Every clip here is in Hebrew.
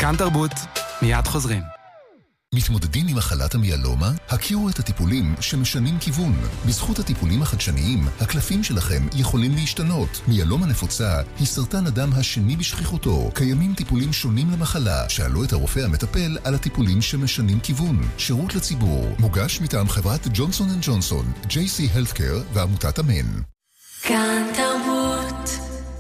כאן תרבות, מיד חוזרים. מתמודדים עם מחלת המיאלומה? הכירו את הטיפולים שמשנים כיוון. בזכות הטיפולים החדשניים, הקלפים שלכם יכולים להשתנות. מיאלומה נפוצה היא סרטן הדם השני בשכיחותו. קיימים טיפולים שונים למחלה. שאלו את הרופא המטפל על הטיפולים שמשנים כיוון. שירות לציבור. מוגש מטעם חברת ג'ונסון & ג'ונסון, JC Healthcare ועמותת אמן. כאן תרבות.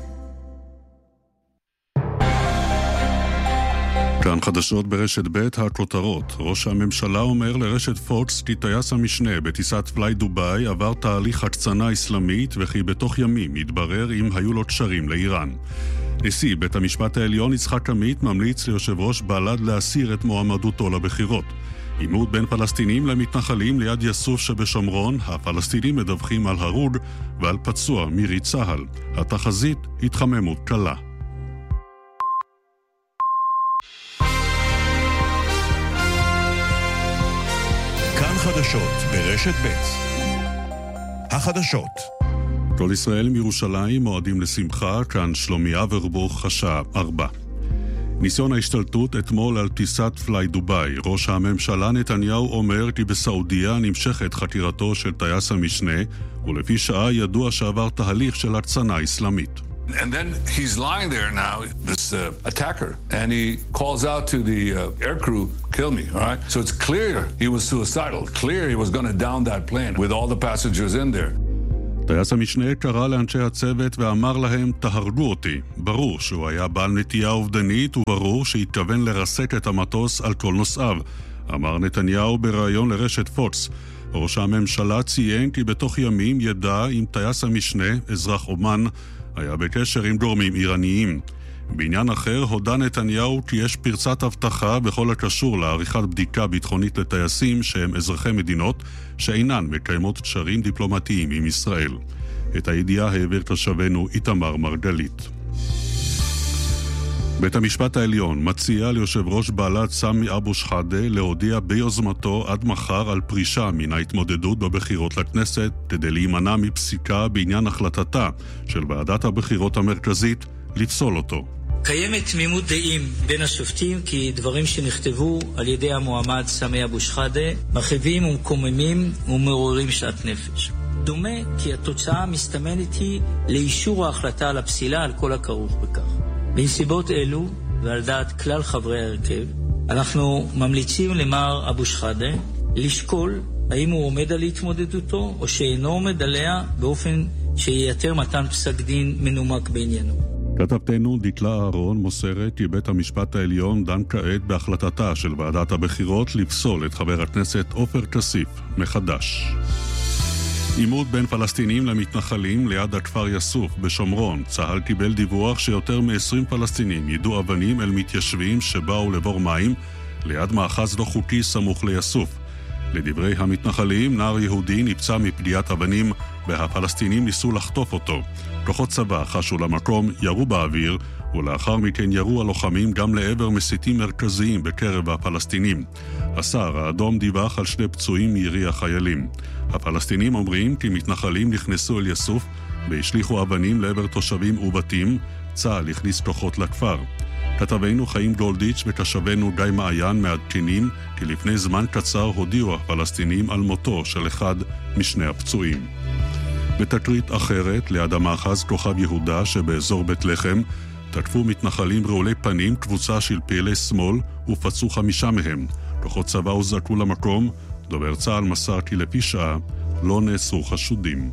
כאן חדשות ברשת ב' הכותרות. ראש הממשלה אומר לרשת פוקס כי טייס המשנה בטיסת פליי דוביי עבר תהליך הקצנה אסלאמית וכי בתוך ימים יתברר אם היו לו קשרים לאיראן. נשיא בית המשפט העליון יצחק עמית ממליץ ליושב ראש בל"ד להסיר את מועמדותו לבחירות. עימות בין פלסטינים למתנחלים ליד יסוף שבשומרון, הפלסטינים מדווחים על הרוג ועל פצוע מירי צהל. התחזית התחממות קלה. כאן חדשות ברשת ב'. החדשות. כל ישראל מירושלים מועדים לשמחה, כאן שלומי אברבוך, השעה 4. ניסיון ההשתלטות אתמול על טיסת פליי דוביי. ראש הממשלה נתניהו אומר כי בסעודיה נמשכת חקירתו של טייס המשנה, ולפי שעה ידוע שעבר תהליך של הקצנה אסלאמית. And then he's lying there now, this attacker, and he calls out to the air crew, kill me, all right? So it's clear he was suicidal, clear he was going to down that plane with all the passengers in there. טייס המשנה קרא לאנשי הצוות ואמר להם, תהרגו אותי. ברור שהוא היה בעל נטייה אובדנית, וברור שהתכוון לרסק את המטוס על כל נוסעיו, אמר נתניהו בראיון לרשת פוקס. ראש הממשלה ציין כי בתוך ימים ידע אם טייס המשנה, אזרח אומן, היה בקשר עם גורמים איראניים. בעניין אחר הודע נתניהו כי יש פרצת הבטחה בכל הקשור לעריכת בדיקה ביטחונית לטייסים שהם אזרחי מדינות שאינן מקיימות קשרים דיפלומטיים עם ישראל. את הידיעה העביר תושבנו איתמר מרגלית. בית המשפט העליון מציע ליושב ראש בל"ד סמי אבו שחאדה להודיע ביוזמתו עד מחר על פרישה מן ההתמודדות בבחירות לכנסת כדי להימנע מפסיקה בעניין החלטתה של ועדת הבחירות המרכזית לפסול אותו. קיימת תמימות דעים בין השופטים כי דברים שנכתבו על ידי המועמד סמי אבו שחאדה מרחיבים ומקוממים ומעוררים שאט נפש. דומה כי התוצאה מסתמנת היא לאישור ההחלטה על הפסילה על כל הכרוך בכך. בנסיבות אלו, ועל דעת כלל חברי ההרכב, אנחנו ממליצים למר אבו שחאדה לשקול האם הוא עומד על התמודדותו או שאינו עומד עליה באופן שייתר מתן פסק דין מנומק בעניינו. כתבתנו דקלה אהרון מוסרת כי בית המשפט העליון דן כעת בהחלטתה של ועדת הבחירות לפסול את חבר הכנסת עופר כסיף מחדש. עימות בין פלסטינים למתנחלים ליד הכפר יסוף בשומרון. צה"ל קיבל דיווח שיותר מ-20 פלסטינים יידו אבנים אל מתיישבים שבאו לבור מים ליד מאחז לא חוקי סמוך ליסוף. לדברי המתנחלים, נער יהודי נפצע מפגיעת אבנים והפלסטינים ניסו לחטוף אותו. כוחות צבא חשו למקום, ירו באוויר, ולאחר מכן ירו הלוחמים גם לעבר מסיתים מרכזיים בקרב הפלסטינים. הסהר האדום דיווח על 2 פצועים מירי החיילים. הפלסטינים אומרים כי מתנחלים נכנסו אל יסוף והשליחו אבנים לעבר תושבים ובתים. צה"ל הכניס כוחות לכפר. כתבנו חיים גולדיץ' ותושבנו גיא מעיין מעדכנים כי לפני זמן קצר הודיעו הפלסטינים על מותו של אחד משני הפצועים. בתקרית אחרת, ליד המאחז כוכב יהודה שבאזור בית לחם, תקפו מתנחלים רעולי פנים קבוצה של פעילי שמאל ופצעו 5 מהם. כוחות צבא הוזעקו למקום, דובר צה"ל מסר כי לפי שעה לא נאסרו חשודים.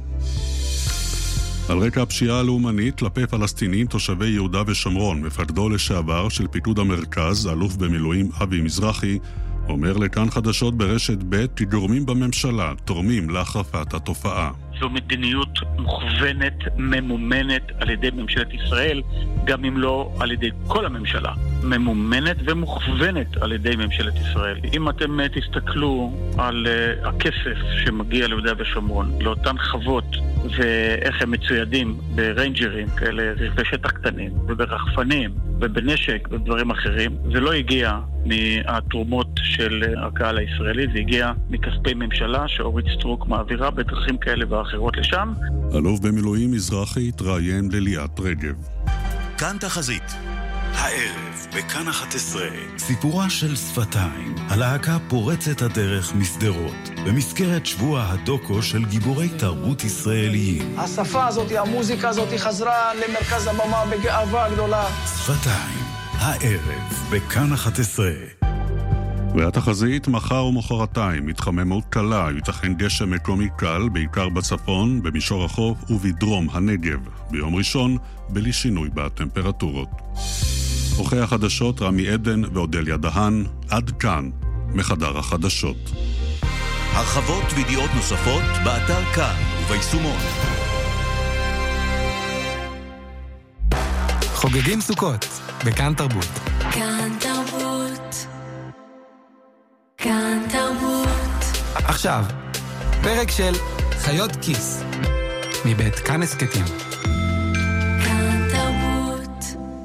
על רקע הפשיעה הלאומנית כלפי פלסטינים תושבי יהודה ושומרון, מפקדו לשעבר של פיקוד המרכז, אלוף במילואים אבי מזרחי, אומר לכאן חדשות ברשת ב' כי גורמים בממשלה תורמים להחרפת התופעה. זו מדיניות מוכוונת, ממומנת על ידי ממשלת ישראל, גם אם לא על ידי כל הממשלה. ממומנת ומוכוונת על ידי ממשלת ישראל. אם אתם תסתכלו על הכסף שמגיע ליהודה ושומרון, לאותן חוות ואיך הם מצוידים בריינג'רים, כאלה רכבי שטח קטנים, וברחפנים, ובנשק ודברים אחרים, זה לא הגיע מהתרומות של הקהל הישראלי, זה הגיע מכספי ממשלה שאורית סטרוק מעבירה בדרכים כאלה ואחרות לשם. אלוף במילואים מזרחי התראיין לליאת רגב. כאן תחזית. הערב בכאן 11. סיפורה של שפתיים, הלהקה פורצת הדרך מסדרות, במסגרת שבוע הדוקו של גיבורי תרבות ישראליים. השפה הזאת, המוזיקה הזאת חזרה למרכז הבמה בגאווה גדולה. שפתיים, הערב בכאן 11. והתחזית מחר ומחרתיים, התחממות קלה, ייתכן גשם מקומי קל, בעיקר בצפון, במישור החוף ובדרום הנגב. ביום ראשון, בלי שינוי בטמפרטורות. עורכי החדשות רמי עדן ואודליה דהן, עד כאן, מחדר החדשות. הרחבות וידיעות נוספות באתר כאן וביישומון. חוגגים סוכות, בכאן תרבות. כאן תרבות. כאן תרבות. עכשיו, פרק של חיות כיס, מבית כאן הסקטים. כאן תרבות.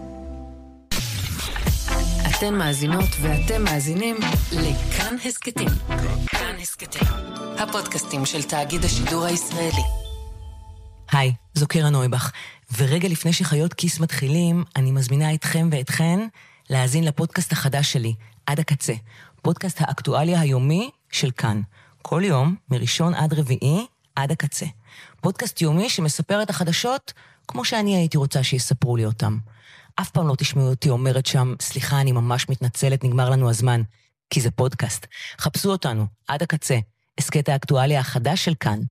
אתן מאזינות ואתם מאזינים לכאן הסקטים. כאן הסקטים, הפודקאסטים של תאגיד השידור הישראלי. היי, זו קרן נויבך, ורגע לפני שחיות כיס מתחילים, אני מזמינה אתכם ואתכן להאזין לפודקאסט החדש שלי, עד הקצה. פודקאסט האקטואליה היומי של כאן. כל יום, מראשון עד רביעי, עד הקצה. פודקאסט יומי שמספר את החדשות כמו שאני הייתי רוצה שיספרו לי אותם. אף פעם לא תשמעו אותי אומרת שם, סליחה, אני ממש מתנצלת, נגמר לנו הזמן. כי זה פודקאסט. חפשו אותנו, עד הקצה. הסקט האקטואליה החדש של כאן.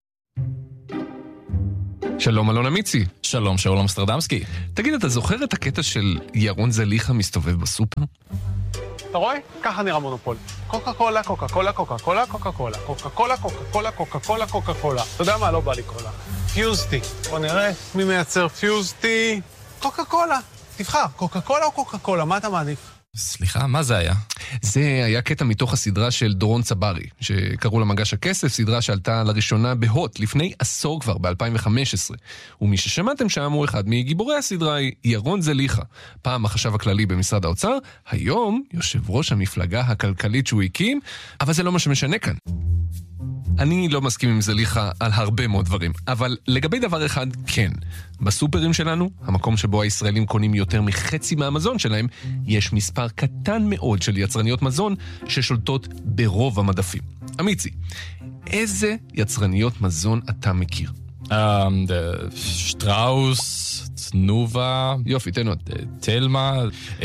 שלום אלון אמיצי. שלום שאול אמסטרדמסקי. תגיד, אתה זוכר את הקטע של ירון זליכה מסתובב בסופר? אתה רואה? ככה נראה מונופול. קוקה קולה, קוקה קולה, קוקה קולה, קוקה קולה. קוקה קולה, קוקה קולה, קוקה קולה, קוקה קולה. אתה יודע מה? לא בא לי קולה. פיוזטי. בוא נראה מי מייצר פיוזטי. קוקה קולה. תבחר, קוקה קולה או קוקה קולה? מה אתה מעדיף? סליחה, מה זה היה? זה היה קטע מתוך הסדרה של דורון צברי, שקראו לה מגש הכסף, סדרה שעלתה לראשונה בהוט, לפני עשור כבר, ב-2015. ומי ששמעתם שם הוא אחד מגיבורי הסדרה, ירון זליכה. פעם החשב הכללי במשרד האוצר, היום יושב ראש המפלגה הכלכלית שהוא הקים, אבל זה לא מה שמשנה כאן. אני לא מסכים עם זליכה על הרבה מאוד דברים, אבל לגבי דבר אחד, כן. בסופרים שלנו, המקום שבו הישראלים קונים יותר מחצי מהמזון שלהם, יש מספר קטן מאוד של יצרניות מזון ששולטות ברוב המדפים. אמיצי, איזה יצרניות מזון אתה מכיר? שטראוס, תנובה, יופי, תן עוד. תלמה,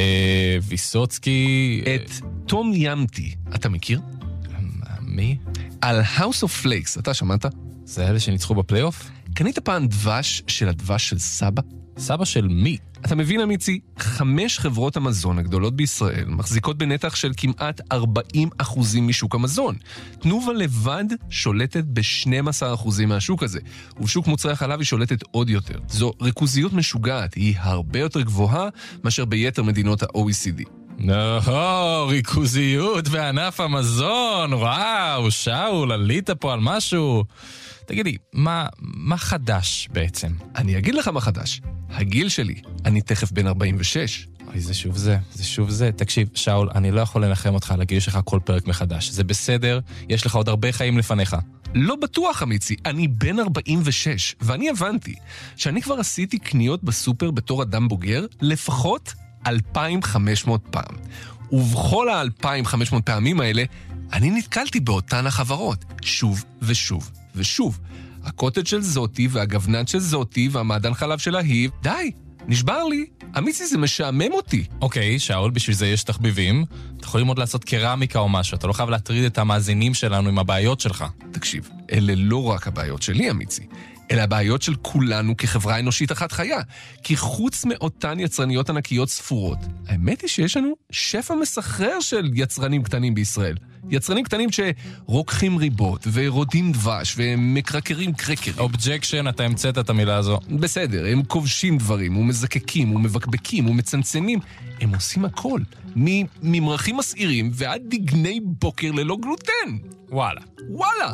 ויסוצקי. את תום ימתי, אתה מכיר? מי? על House of Flakes, אתה שמעת? זה אלה שניצחו בפלייאוף? קנית פעם דבש של הדבש של סבא? סבא של מי? אתה מבין אמיצי, 5 חברות המזון הגדולות בישראל מחזיקות בנתח של כמעט 40% משוק המזון. תנובה לבד שולטת ב-12% מהשוק הזה, ובשוק מוצרי החלב היא שולטת עוד יותר. זו ריכוזיות משוגעת, היא הרבה יותר גבוהה מאשר ביתר מדינות ה-OECD. ריכוזיות בענף המזון, וואו, שאול, עלית פה על משהו. תגידי, מה חדש בעצם? אני אגיד לך מה חדש. הגיל שלי, אני תכף בן 46. אוי, זה שוב זה. תקשיב, שאול, אני לא יכול לנחם אותך על הגיל שלך כל פרק מחדש. זה בסדר, יש לך עוד הרבה חיים לפניך. לא בטוח, אמיצי, אני בן 46, ואני הבנתי שאני כבר עשיתי קניות בסופר בתור אדם בוגר, לפחות 2,500 פעם. ובכל ה-2,500 פעמים האלה, אני נתקלתי באותן החברות, שוב ושוב ושוב. הקוטג' של זאתי והגבנן של זאתי והמעדן חלב של ההיב, די, נשבר לי. אמיצי, זה משעמם אותי. אוקיי, שאול, בשביל זה יש תחביבים. אתה יכולים עוד לעשות קרמיקה או משהו, אתה לא חייב להטריד את המאזינים שלנו עם הבעיות שלך. תקשיב, אלה לא רק הבעיות שלי, אמיצי. אלה הבעיות של כולנו כחברה אנושית אחת חיה. כי חוץ מאותן יצרניות ענקיות ספורות, האמת היא שיש לנו שפע מסחרר של יצרנים קטנים בישראל. יצרנים קטנים שרוקחים ריבות ורודים דבש ומקרקרים קרקרים. אובג'קשן, אתה המצאת את המילה הזו. בסדר, הם כובשים דברים ומזקקים ומבקבקים ומצנצנים. הם עושים הכל. ממרחים מסעירים ועד דגני בוקר ללא גלוטן. וואלה.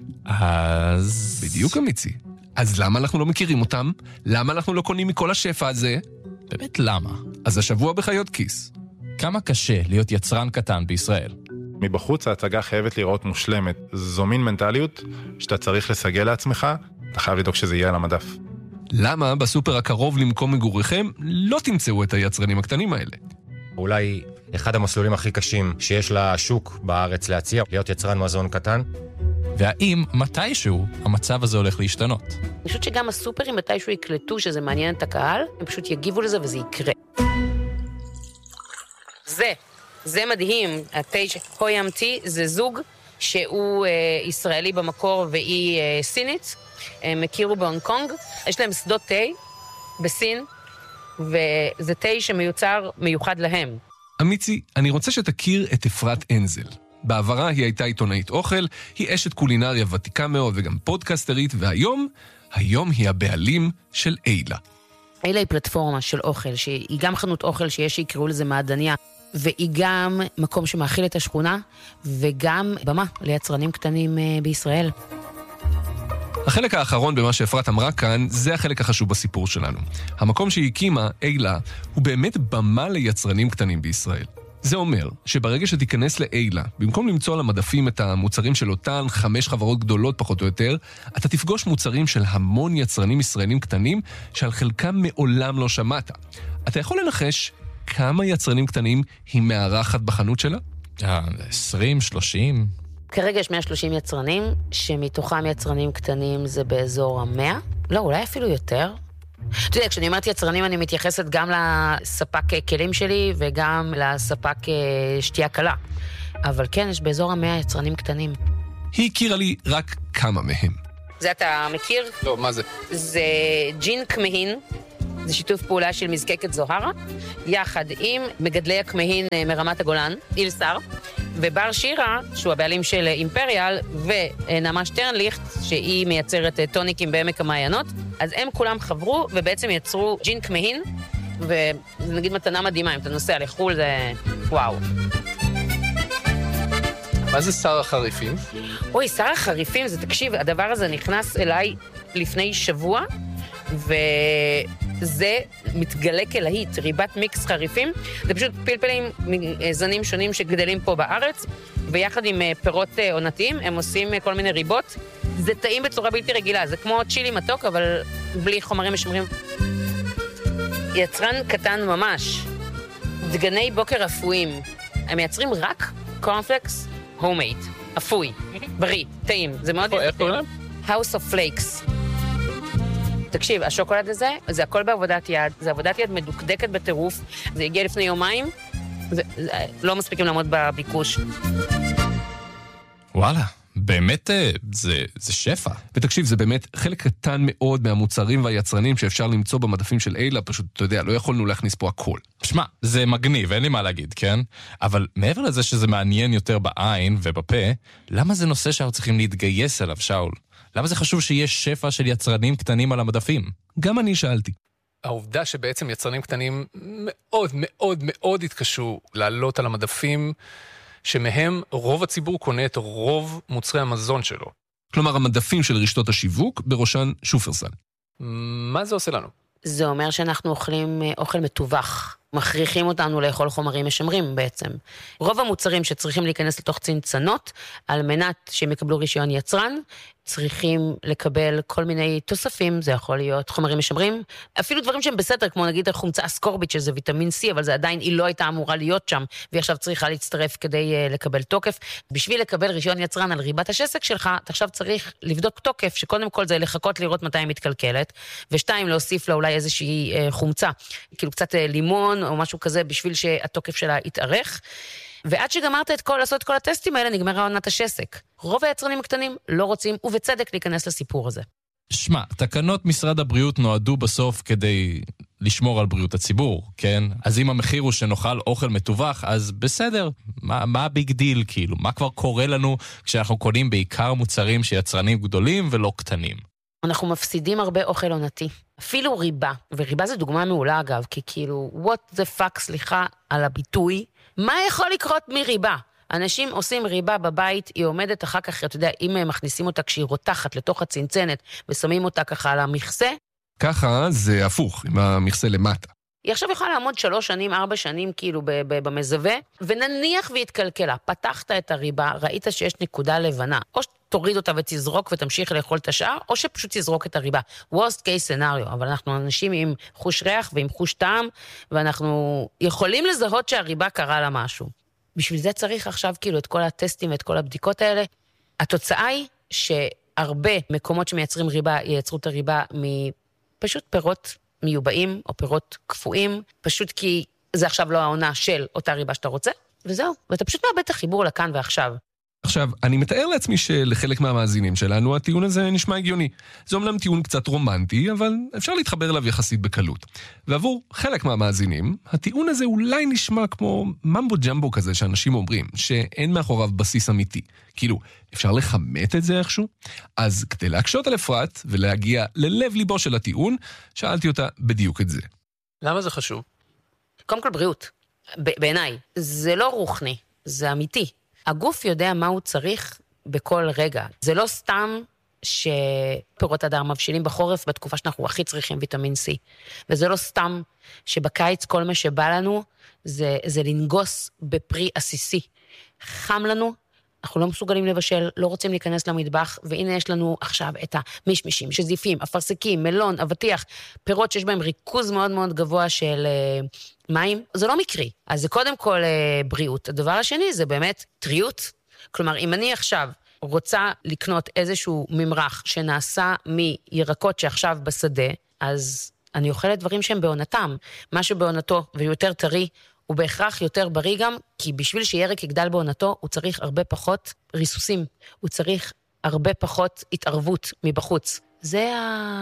אז... בדיוק אמיצי. אז למה אנחנו לא מכירים אותם? למה אנחנו לא קונים מכל השפע הזה? באמת למה? אז השבוע בחיות כיס. כמה קשה להיות יצרן קטן בישראל? מבחוץ ההצגה חייבת לראות מושלמת. זו מין מנטליות שאתה צריך לסגל לעצמך, אתה חייב לדאוג שזה יהיה על המדף. למה בסופר הקרוב למקום מגוריכם לא תמצאו את היצרנים הקטנים האלה? אולי אחד המסלולים הכי קשים שיש לשוק בארץ להציע, להיות יצרן מזון קטן. והאם מתישהו המצב הזה הולך להשתנות? אני חושבת שגם הסופרים מתישהו יקלטו שזה מעניין את הקהל, הם פשוט יגיבו לזה וזה יקרה. זה מדהים, הטייג' הויאמתי זה זוג שהוא ישראלי במקור והיא סינית, הם הכירו בהונג קונג, יש להם שדות תה בסין, וזה תה שמיוצר מיוחד להם. אמיצי, אני רוצה שתכיר את אפרת אנזל. בעברה היא הייתה עיתונאית אוכל, היא אשת קולינריה ותיקה מאוד וגם פודקסטרית, והיום היא הבעלים של אילה. אילה היא פלטפורמה של אוכל, שהיא גם חנות אוכל שיש שיקראו לזה מעדניה, והיא גם מקום שמאכיל את השכונה, וגם במה ליצרנים קטנים בישראל. החלק האחרון במה שאפרת אמרה כאן, זה החלק החשוב בסיפור שלנו. המקום שהיא הקימה, אילה, הוא באמת במה ליצרנים קטנים בישראל. זה אומר שברגע שתיכנס לאילה, במקום למצוא על המדפים את המוצרים של אותן 5 חברות גדולות פחות או יותר, אתה תפגוש מוצרים של המון יצרנים ישראלים קטנים, שעל חלקם מעולם לא שמעת. אתה יכול לנחש כמה יצרנים קטנים היא מארחת בחנות שלה? 20, 30... כרגע יש 130 יצרנים, שמתוכם יצרנים קטנים זה באזור 100, לא, אולי אפילו יותר. אתה יודע, כשאני אומרת יצרנים אני מתייחסת גם לספק כלים שלי וגם לספק שתייה קלה. אבל כן, יש באזור 100 יצרנים קטנים. היא הכירה לי רק כמה מהם. זה אתה מכיר? לא, מה זה? זה ג'ין כמהין. זה שיתוף פעולה של מזקקת זוהרה, יחד עם מגדלי הכמהין מרמת הגולן, אילסר, ובר שירה, שהוא הבעלים של אימפריאל, ונעמה שטרנליכט, שהיא מייצרת טוניקים בעמק המעיינות, אז הם כולם חברו ובעצם יצרו ג'ין כמהין, וזה נגיד מתנה מדהימה, אם אתה נוסע לחול זה וואו. מה זה שר החריפים? אוי, שר החריפים, זה תקשיב, הדבר הזה נכנס אליי לפני שבוע, וזה מתגלה כלהיט, ריבת מיקס חריפים, זה פשוט פלפלים מזנים שונים שגדלים פה בארץ, ויחד עם פירות עונתיים, הם עושים כל מיני ריבות, זה טעים בצורה בלתי רגילה, זה כמו צ'ילי מתוק, אבל בלי חומרים משמרים. יצרן קטן ממש, דגני בוקר אפויים, הם מייצרים רק קורנפלקס הומייד, אפוי, בריא, טעים, זה מאוד איך קוראים להם? House of Flakes. תקשיב, השוקולד הזה, זה הכל בעבודת יד, זה עבודת יד מדוקדקת בטירוף, זה הגיע לפני יומיים, לא מספיקים לעמוד בביקוש. וואלה, באמת זה שפע. ותקשיב, זה באמת חלק קטן מאוד מהמוצרים והיצרנים שאפשר למצוא במדפים של אילה, פשוט, אתה יודע, לא יכולנו להכניס פה הכל. שמע, זה מגניב, אין לי מה להגיד, כן? אבל מעבר לזה שזה מעניין יותר בעין ובפה, למה זה נושא שאנחנו צריכים להתגייס אליו, שאול? למה זה חשוב שיש שפע של יצרנים קטנים על המדפים? גם אני שאלתי. העובדה שבעצם יצרנים קטנים מאוד מאוד מאוד התקשו לעלות על המדפים, שמהם רוב הציבור קונה את רוב מוצרי המזון שלו. כלומר, המדפים של רשתות השיווק, בראשן שופרסל. מה זה עושה לנו? זה אומר שאנחנו אוכלים אוכל מטווח. מכריחים אותנו לאכול חומרים משמרים בעצם. רוב המוצרים שצריכים להיכנס לתוך צנצנות, על מנת שהם יקבלו רישיון יצרן, צריכים לקבל כל מיני תוספים, זה יכול להיות חומרים משמרים, אפילו דברים שהם בסדר, כמו נגיד החומצה אסקורבית, שזה ויטמין C, אבל זה עדיין, היא לא הייתה אמורה להיות שם, והיא עכשיו צריכה להצטרף כדי לקבל תוקף. בשביל לקבל רישיון יצרן על ריבת השסק שלך, אתה עכשיו צריך לבדוק תוקף, שקודם כל זה לחכות לראות מתי היא מתקלקלת, ושתיים, להוסיף לה אולי איזושהי חומצה, כאילו קצת לימון או משהו כזה, בשביל שהתוקף שלה יתארך. ועד שגמרת לעשות את כל הטסטים האלה, נגמרה עונת השסק. רוב היצרנים הקטנים לא רוצים, ובצדק, להיכנס לסיפור הזה. שמע, תקנות משרד הבריאות נועדו בסוף כדי לשמור על בריאות הציבור, כן? אז אם המחיר הוא שנאכל אוכל מטווח, אז בסדר. מה הביג דיל, כאילו? מה כבר קורה לנו כשאנחנו קונים בעיקר מוצרים שיצרנים גדולים ולא קטנים? אנחנו מפסידים הרבה אוכל עונתי. אפילו ריבה, וריבה זה דוגמה מעולה אגב, כי כאילו, what the fuck, סליחה על הביטוי, מה יכול לקרות מריבה? אנשים עושים ריבה בבית, היא עומדת אחר כך, אתה יודע, אם הם מכניסים אותה כשהיא רותחת לתוך הצנצנת, ושמים אותה ככה על המכסה. ככה זה הפוך, עם המכסה למטה. היא עכשיו יכולה לעמוד 3 שנים, 4 שנים כאילו במזווה, ונניח והתקלקלה. פתחת את הריבה, ראית שיש נקודה לבנה. או שתוריד אותה ותזרוק ותמשיך לאכול את השאר, או שפשוט תזרוק את הריבה. worst case scenario, אבל אנחנו אנשים עם חוש ריח ועם חוש טעם, ואנחנו יכולים לזהות שהריבה קרה לה משהו. בשביל זה צריך עכשיו כאילו את כל הטסטים ואת כל הבדיקות האלה. התוצאה היא שהרבה מקומות שמייצרים ריבה, ייצרו את הריבה מפשוט פירות מיובאים או פירות קפואים, פשוט כי זה עכשיו לא העונה של אותה ריבה שאתה רוצה, וזהו. ואתה פשוט מאבד את החיבור לכאן ועכשיו. עכשיו, אני מתאר לעצמי שלחלק מהמאזינים שלנו הטיעון הזה נשמע הגיוני. זה אומנם טיעון קצת רומנטי, אבל אפשר להתחבר אליו יחסית בקלות. ועבור חלק מהמאזינים, הטיעון הזה אולי נשמע כמו ממבו ג'מבו כזה שאנשים אומרים, שאין מאחוריו בסיס אמיתי. כאילו, אפשר לחמת את זה איכשהו? אז כדי להקשות על אפרת ולהגיע ללב ליבו של הטיעון, שאלתי אותה בדיוק את זה. למה זה חשוב? קודם כל בריאות. בעיניי, זה לא רוחני, זה אמיתי. הגוף יודע מה הוא צריך בכל רגע. זה לא סתם שפירות הדר מבשילים בחורף בתקופה שאנחנו הכי צריכים ויטמין C. וזה לא סתם שבקיץ כל מה שבא לנו זה לנגוס בפרי עסיסי. חם לנו, אנחנו לא מסוגלים לבשל, לא רוצים להיכנס למטבח, והנה יש לנו עכשיו את המשמשים, שזיפים, אפרסקים, מלון, אבטיח, פירות שיש בהם ריכוז מאוד מאוד גבוה של מים. זה לא מקרי. אז זה קודם כל בריאות. הדבר השני זה באמת טריות. כלומר, אם אני עכשיו רוצה לקנות איזשהו ממרח שנעשה מירקות שעכשיו בשדה, אז אני אוכלת דברים שהם בעונתם. מה שבעונתו ויותר טרי, הוא בהכרח יותר בריא גם, כי בשביל שירק יגדל בעונתו, הוא צריך הרבה פחות ריסוסים. הוא צריך הרבה פחות התערבות מבחוץ. זה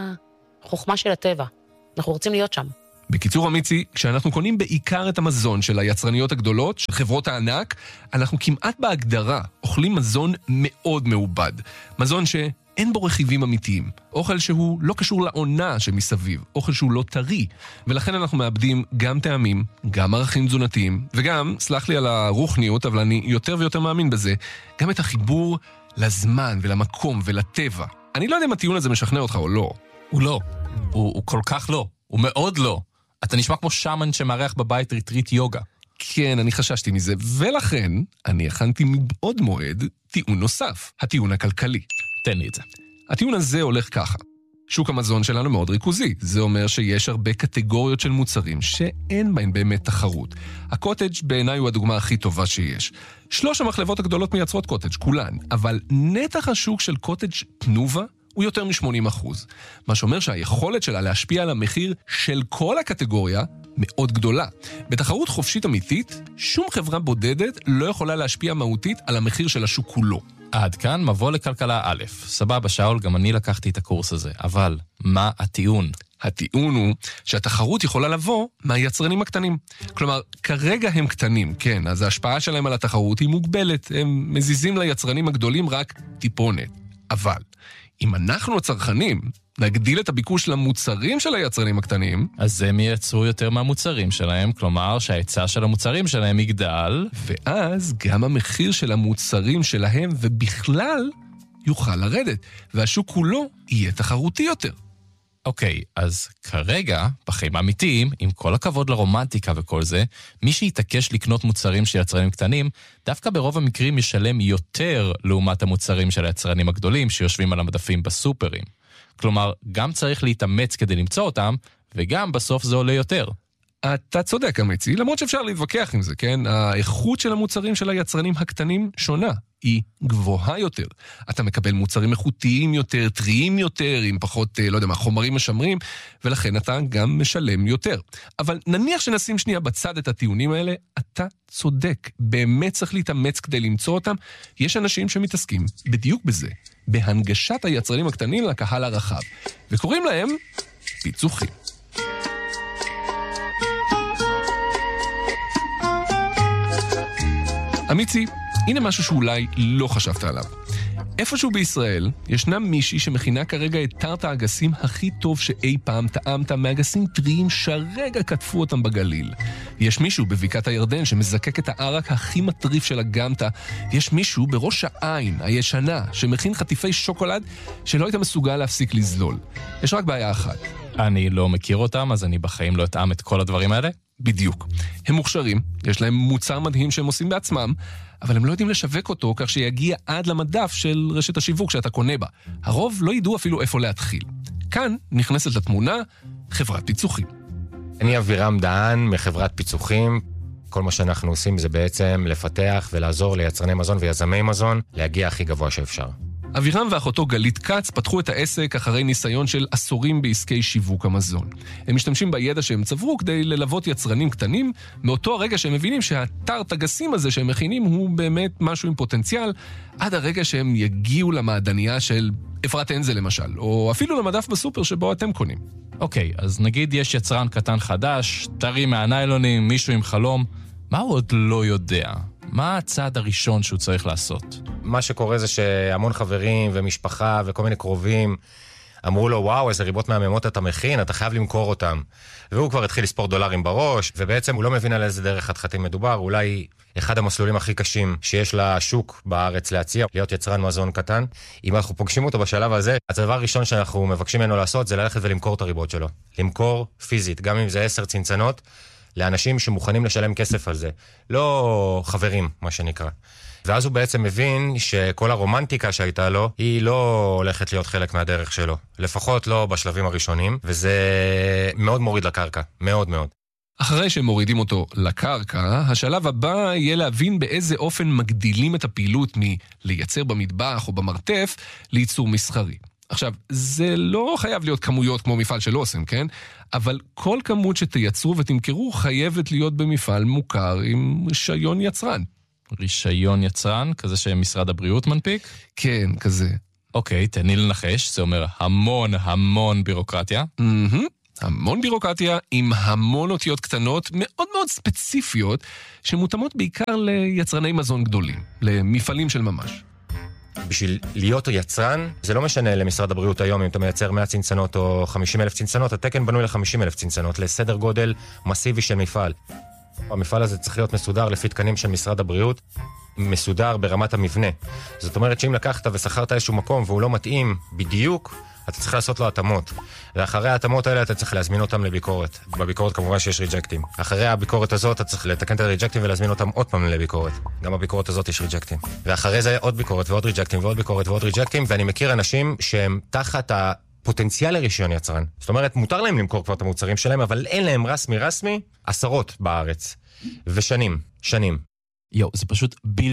החוכמה של הטבע. אנחנו רוצים להיות שם. בקיצור אמיצי, כשאנחנו קונים בעיקר את המזון של היצרניות הגדולות, של חברות הענק, אנחנו כמעט בהגדרה אוכלים מזון מאוד מעובד. מזון שאין בו רכיבים אמיתיים. אוכל שהוא לא קשור לעונה שמסביב. אוכל שהוא לא טרי. ולכן אנחנו מאבדים גם טעמים, גם ערכים תזונתיים, וגם, סלח לי על הרוחניות, אבל אני יותר ויותר מאמין בזה, גם את החיבור לזמן ולמקום ולטבע. אני לא יודע אם הטיעון הזה משכנע אותך או לא. הוא לא. הוא כל כך לא. הוא מאוד לא. אתה נשמע כמו שמן שמארח בבית ריטריט יוגה. כן, אני חששתי מזה, ולכן אני הכנתי מבעוד מועד טיעון נוסף, הטיעון הכלכלי. תן לי את זה. הטיעון הזה הולך ככה. שוק המזון שלנו מאוד ריכוזי. זה אומר שיש הרבה קטגוריות של מוצרים שאין בהן באמת תחרות. הקוטג' בעיניי הוא הדוגמה הכי טובה שיש. 3 המחלבות הגדולות מייצרות קוטג', כולן, אבל נתח השוק של קוטג' תנובה הוא יותר מ-80%. מה שאומר שהיכולת שלה להשפיע על המחיר של כל הקטגוריה מאוד גדולה. בתחרות חופשית אמיתית, שום חברה בודדת לא יכולה להשפיע מהותית על המחיר של השוק כולו. עד כאן מבוא לכלכלה א'. סבבה, שאול, גם אני לקחתי את הקורס הזה. אבל מה הטיעון? הטיעון הוא שהתחרות יכולה לבוא מהיצרנים הקטנים. כלומר, כרגע הם קטנים, כן, אז ההשפעה שלהם על התחרות היא מוגבלת. הם מזיזים ליצרנים הגדולים רק טיפונת. אבל אם אנחנו הצרכנים נגדיל את הביקוש למוצרים של היצרנים הקטנים, אז הם ייצרו יותר מהמוצרים שלהם, כלומר שההיצע של המוצרים שלהם יגדל, ואז גם המחיר של המוצרים שלהם ובכלל יוכל לרדת, והשוק כולו יהיה תחרותי יותר. אוקיי, אז כרגע, בחיים האמיתיים, עם כל הכבוד לרומנטיקה וכל זה, מי שיתעקש לקנות מוצרים של יצרנים קטנים, דווקא ברוב המקרים ישלם יותר לעומת המוצרים של היצרנים הגדולים שיושבים על המדפים בסופרים. כלומר, גם צריך להתאמץ כדי למצוא אותם, וגם בסוף זה עולה יותר. אתה צודק, אמיצי, למרות שאפשר להתווכח עם זה, כן? האיכות של המוצרים של היצרנים הקטנים שונה. היא גבוהה יותר. אתה מקבל מוצרים איכותיים יותר, טריים יותר, עם פחות, לא יודע מה, חומרים משמרים, ולכן אתה גם משלם יותר. אבל נניח שנשים שנייה בצד את הטיעונים האלה, אתה צודק. באמת צריך להתאמץ כדי למצוא אותם. יש אנשים שמתעסקים בדיוק בזה, בהנגשת היצרנים הקטנים לקהל הרחב, וקוראים להם פיצוחים. אמיצי, הנה משהו שאולי לא חשבת עליו. איפשהו בישראל ישנה מישהי שמכינה כרגע את טרט האגסים הכי טוב שאי פעם טעמת, מאגסים טריים שרגע כתפו אותם בגליל. יש מישהו בבקעת הירדן שמזקק את הערק הכי מטריף של הגמטה. יש מישהו בראש העין הישנה שמכין חטיפי שוקולד שלא היית מסוגל להפסיק לזלול. יש רק בעיה אחת. אני לא מכיר אותם, אז אני בחיים לא אטעם את כל הדברים האלה. בדיוק. הם מוכשרים, יש להם מוצר מדהים שהם עושים בעצמם, אבל הם לא יודעים לשווק אותו כך שיגיע עד למדף של רשת השיווק שאתה קונה בה. הרוב לא ידעו אפילו איפה להתחיל. כאן נכנסת לתמונה חברת פיצוחים. אני אבירם דהן מחברת פיצוחים. כל מה שאנחנו עושים זה בעצם לפתח ולעזור ליצרני מזון ויזמי מזון להגיע הכי גבוה שאפשר. אבירם ואחותו גלית קץ פתחו את העסק אחרי ניסיון של עשורים בעסקי שיווק המזון. הם משתמשים בידע שהם צברו כדי ללוות יצרנים קטנים, מאותו הרגע שהם מבינים שהתרת הגסים הזה שהם מכינים הוא באמת משהו עם פוטנציאל, עד הרגע שהם יגיעו למעדניה של אפרת אנזל למשל, או אפילו למדף בסופר שבו אתם קונים. אוקיי, אז נגיד יש יצרן קטן חדש, טרי מהניילונים, מישהו עם חלום, מה הוא עוד לא יודע? מה הצעד הראשון שהוא צריך לעשות? מה שקורה זה שהמון חברים ומשפחה וכל מיני קרובים אמרו לו, וואו, איזה ריבות מהממות אתה מכין, אתה חייב למכור אותם. והוא כבר התחיל לספור דולרים בראש, ובעצם הוא לא מבין על איזה דרך חתחתים מדובר, אולי אחד המסלולים הכי קשים שיש לשוק בארץ להציע, להיות יצרן מזון קטן. אם אנחנו פוגשים אותו בשלב הזה, הדבר הראשון שאנחנו מבקשים ממנו לעשות זה ללכת ולמכור את הריבות שלו. למכור פיזית, גם אם זה 10 צנצנות, לאנשים שמוכנים לשלם כסף על זה. לא חברים, מה שנקרא. ואז הוא בעצם מבין שכל הרומנטיקה שהייתה לו, היא לא הולכת להיות חלק מהדרך שלו. לפחות לא בשלבים הראשונים, וזה מאוד מוריד לקרקע. מאוד מאוד. אחרי שמורידים אותו לקרקע, השלב הבא יהיה להבין באיזה אופן מגדילים את הפעילות מלייצר במטבח או במרתף לייצור מסחרי. עכשיו, זה לא חייב להיות כמויות כמו מפעל של אוסם, כן? אבל כל כמות שתייצרו ותמכרו חייבת להיות במפעל מוכר עם רישיון יצרן. רישיון יצרן? כזה שמשרד הבריאות מנפיק? כן, כזה. אוקיי, תני לנחש, זה אומר המון בירוקרטיה. המון בירוקרטיה עם המון אותיות קטנות מאוד מאוד ספציפיות שמותאמות בעיקר ליצרני מזון גדולים, למפעלים של ממש. בשביל להיות יצרן, זה לא משנה למשרד הבריאות היום אם אתה מייצר 100 צנצנות או 50,000 צנצנות, התקן בנוי ל-50,000 צנצנות, לסדר גודל מסיבי של מפעל. המפעל הזה צריך להיות מסודר לפי תקנים של משרד הבריאות, מסודר ברמת המבנה. זאת אומרת שאם לקחת ושכרת איזשהו מקום והוא לא מתאים בדיוק, אתה צריך לעשות לו התאמות. ואחרי ההתאמות האלה אתה צריך להזמין אותם לביקורת. בביקורת כמובן שיש ריג'קטים. אחרי הביקורת הזאת אתה צריך לתקן את הריג'קטים ולהזמין אותם עוד פעם לביקורת. גם בביקורת הזאת יש ריג'קטים. ואחרי זה עוד ביקורת ועוד ריג'קטים ועוד ביקורת ועוד ריג'קטים, ואני מכיר אנשים שהם תחת הפוטנציאל לרישיון יצרן. זאת אומרת, מותר להם למכור כבר את המוצרים שלהם, אבל אין להם רסמי עשרות בארץ. ושנים. יו, זה פשוט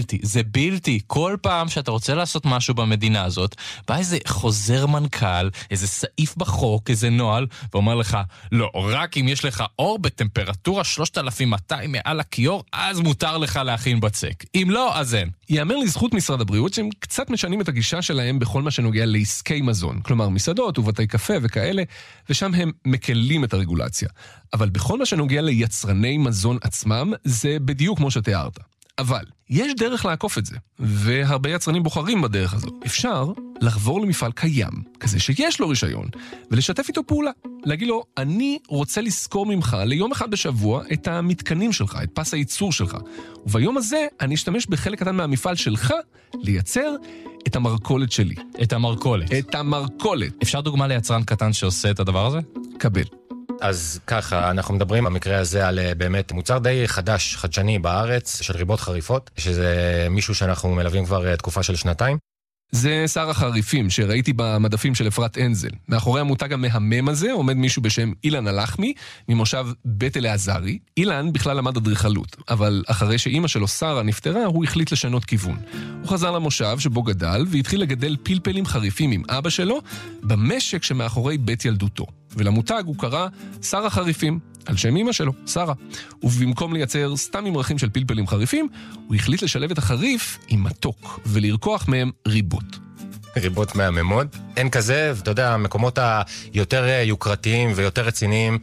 בלתי. כל פעם שאתה רוצה לעשות משהו במדינה הזאת, בא איזה חוזר מנכ"ל, איזה סעיף בחוק, איזה נועל, ואומר לך, לא, רק אם יש לך אור בטמפרטורה 3200 מעל הכיור, אז מותר לך להכין בצק. אם לא, אז אין. יאמר לזכות משרד הבריאות שהם קצת משנים את הגישה שלהם בכל מה שנוגע לעסקי מזון, כלומר מסעדות ובתי קפה וכאלה, ושם הם מקלים את הרגולציה. אבל בכל מה שנוגע ליצרני מזון עצמם, זה בדיוק כמו שתיארת. אבל יש דרך לעקוף את זה, והרבה יצרנים בוחרים בדרך הזו. אפשר לחבור למפעל קיים, כזה שיש לו רישיון, ולשתף איתו פעולה. להגיד לו, אני רוצה לזכור ממך ליום אחד בשבוע את המתקנים שלך, את פס הייצור שלך. וביום הזה אני אשתמש בחלק קטן מהמפעל שלך לייצר את המרכולת שלי. את המרכולת. אפשר דוגמה ליצרן קטן שעושה את הדבר הזה? קבל. אז ככה, אנחנו מדברים במקרה הזה על באמת מוצר די חדש, חדשני בארץ, של ריבות חריפות, שזה מישהו שאנחנו מלווים כבר תקופה של 2 זה שר החריפים שראיתי במדפים של אפרת אנזל. מאחורי המותג המהמם הזה עומד מישהו בשם אילן הלחמי, ממושב בית אלעזרי. אילן בכלל למד אדריכלות, אבל אחרי שאימא שלו שרה נפטרה, הוא החליט לשנות כיוון. הוא חזר למושב שבו גדל, והתחיל לגדל פלפלים חריפים עם אבא שלו, במשק שמאחורי בית ילדותו. ולמותג הוא קרא שר החריפים, על שם אמא שלו, שרה. ובמקום לייצר סתם ממרחים של פלפלים חריפים, הוא החליט לשלב את החריף עם מתוק, ולרקוח מהם ריבות. ריבות מהממות. אין כזה, ואתה יודע, המקומות היותר יוקרתיים ויותר רציניים,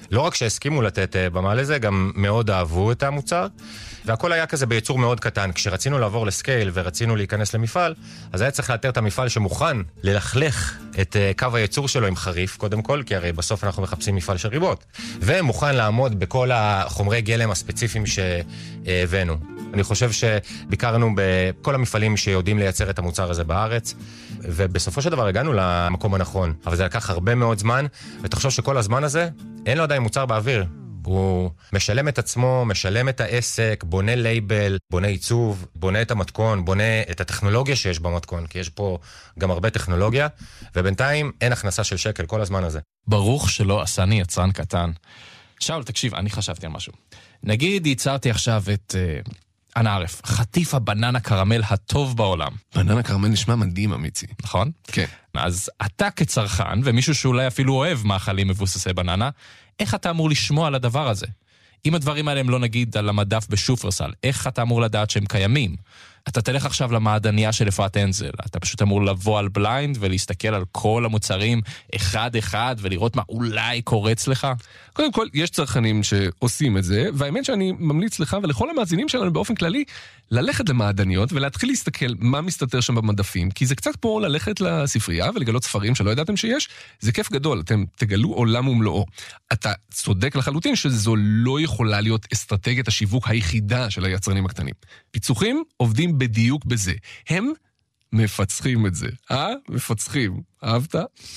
לא רק שהסכימו לתת במה לזה, גם מאוד אהבו את המוצר, והכל היה כזה ביצור מאוד קטן. כשרצינו לעבור לסקייל ורצינו להיכנס למפעל, אז היה צריך לאתר את המפעל שמוכן ללכלך את קו הייצור שלו עם חריף, קודם כל, כי הרי בסוף אנחנו מחפשים מפעל של ריבות, ומוכן לעמוד בכל החומרי גלם הספציפיים שהבאנו. אני חושב שביקרנו בכל המפעלים שיודעים לייצר את המוצר הזה בארץ, ובסופו של דבר הגענו למקום הנכון, אבל זה לקח הרבה מאוד זמן, ותחשוב שכל הזמן הזה אין לו עדיין מוצר באוויר. הוא משלם את עצמו, משלם את העסק, בונה לייבל, בונה עיצוב, בונה את המתכון, בונה את הטכנולוגיה שיש במתכון, כי יש פה גם הרבה טכנולוגיה, ובינתיים אין הכנסה של שקל כל הזמן הזה. ברוך שלא עשני יצרן קטן. שאול, תקשיב, אני חשבתי על משהו. נגיד, ייצרתי עכשיו את אנא ערף, חטיף הבננה קרמל הטוב בעולם. בננה קרמל נשמע מדהים, אמיצי. נכון? כן. אז אתה כצרכן, ומישהו שאולי אפילו אוהב מאכלים מבוססי בננה, איך אתה אמור לשמוע על הדבר הזה? אם הדברים האלה הם לא נגיד על המדף בשופרסל, איך אתה אמור לדעת שהם קיימים? אתה תלך עכשיו למעדניה של אפרת אנזל, אתה פשוט אמור לבוא על בליינד ולהסתכל על כל המוצרים אחד-אחד ולראות מה אולי קורץ לך? קודם כל, יש צרכנים שעושים את זה, והאמת שאני ממליץ לך ולכל המאזינים שלנו באופן כללי, ללכת למעדניות ולהתחיל להסתכל מה מסתתר שם במדפים, כי זה קצת פה ללכת לספרייה ולגלות ספרים שלא ידעתם שיש, זה כיף גדול, אתם תגלו עולם ומלואו. אתה צודק לחלוטין שזו לא יכולה להיות אסטרטגיית השיווק היחידה של היצרנים הקטנים. פיצוחים עובדים בדיוק בזה. הם מפצחים את זה. מפצחים. אהבת?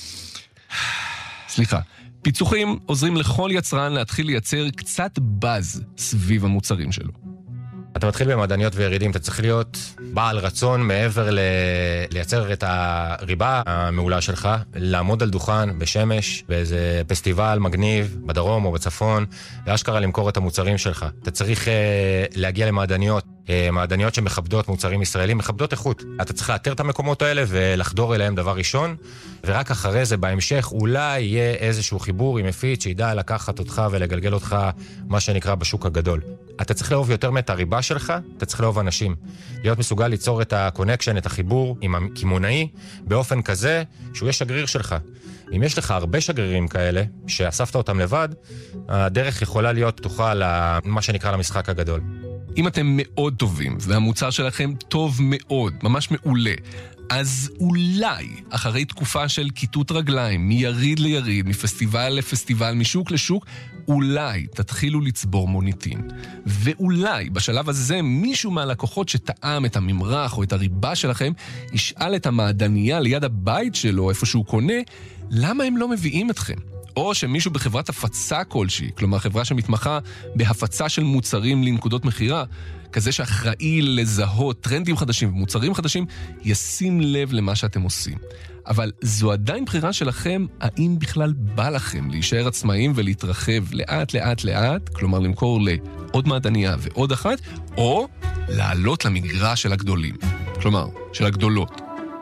סליחה. פיצוחים עוזרים לכל יצרן להתחיל לייצר קצת בז סביב המוצרים שלו. אתה מתחיל במעדניות וירידים, אתה צריך להיות בעל רצון מעבר לייצר את הריבה המעולה שלך, לעמוד על דוכן בשמש, באיזה פסטיבל מגניב, בדרום או בצפון, ואשכרה למכור את המוצרים שלך. אתה צריך להגיע למעדניות, מעדניות שמכבדות מוצרים ישראלים, מכבדות איכות. אתה צריך לאתר את המקומות האלה ולחדור אליהם דבר ראשון, ורק אחרי זה בהמשך אולי יהיה איזשהו חיבור עם מפיץ שידע לקחת אותך ולגלגל אותך מה שנקרא בשוק הגדול. אתה צריך לאהוב יותר את הריבה שלך, אתה צריך לאהוב אנשים. להיות מסוגל ליצור את הקונקשן, את החיבור עם הכימונאי, באופן כזה שהוא יהיה שגריר שלך. אם יש לך הרבה שגרירים כאלה, שאספת אותם לבד, הדרך יכולה להיות פתוחה למה שנקרא למשחק הגדול. אם אתם מאוד טובים, והמוצר שלכם טוב מאוד, ממש מעולה, אז אולי, אחרי תקופה של כיתות רגליים, מיריד ליריד, מפסטיבל לפסטיבל, משוק לשוק, אולי תתחילו לצבור מוניטין. ואולי, בשלב הזה, מישהו מהלקוחות שטעם את הממרח או את הריבה שלכם, ישאל את המעדניה ליד הבית שלו, איפה שהוא קונה, למה הם לא מביאים אתכם? או שמישהו בחברת הפצה כלשהי, כלומר חברה שמתמחה בהפצה של מוצרים לנקודות מחירה, כזה שאחראי לזהות טרנדים חדשים ומוצרים חדשים, ישים לב למה שאתם עושים. אבל זו עדיין בחירה שלכם, האם בכלל בא לכם להישאר עצמאים ולהתרחב לאט לאט לאט, כלומר למכור לעוד מעדניה ועוד אחת, או לעלות למגרש של הגדולים, כלומר של הגדולות.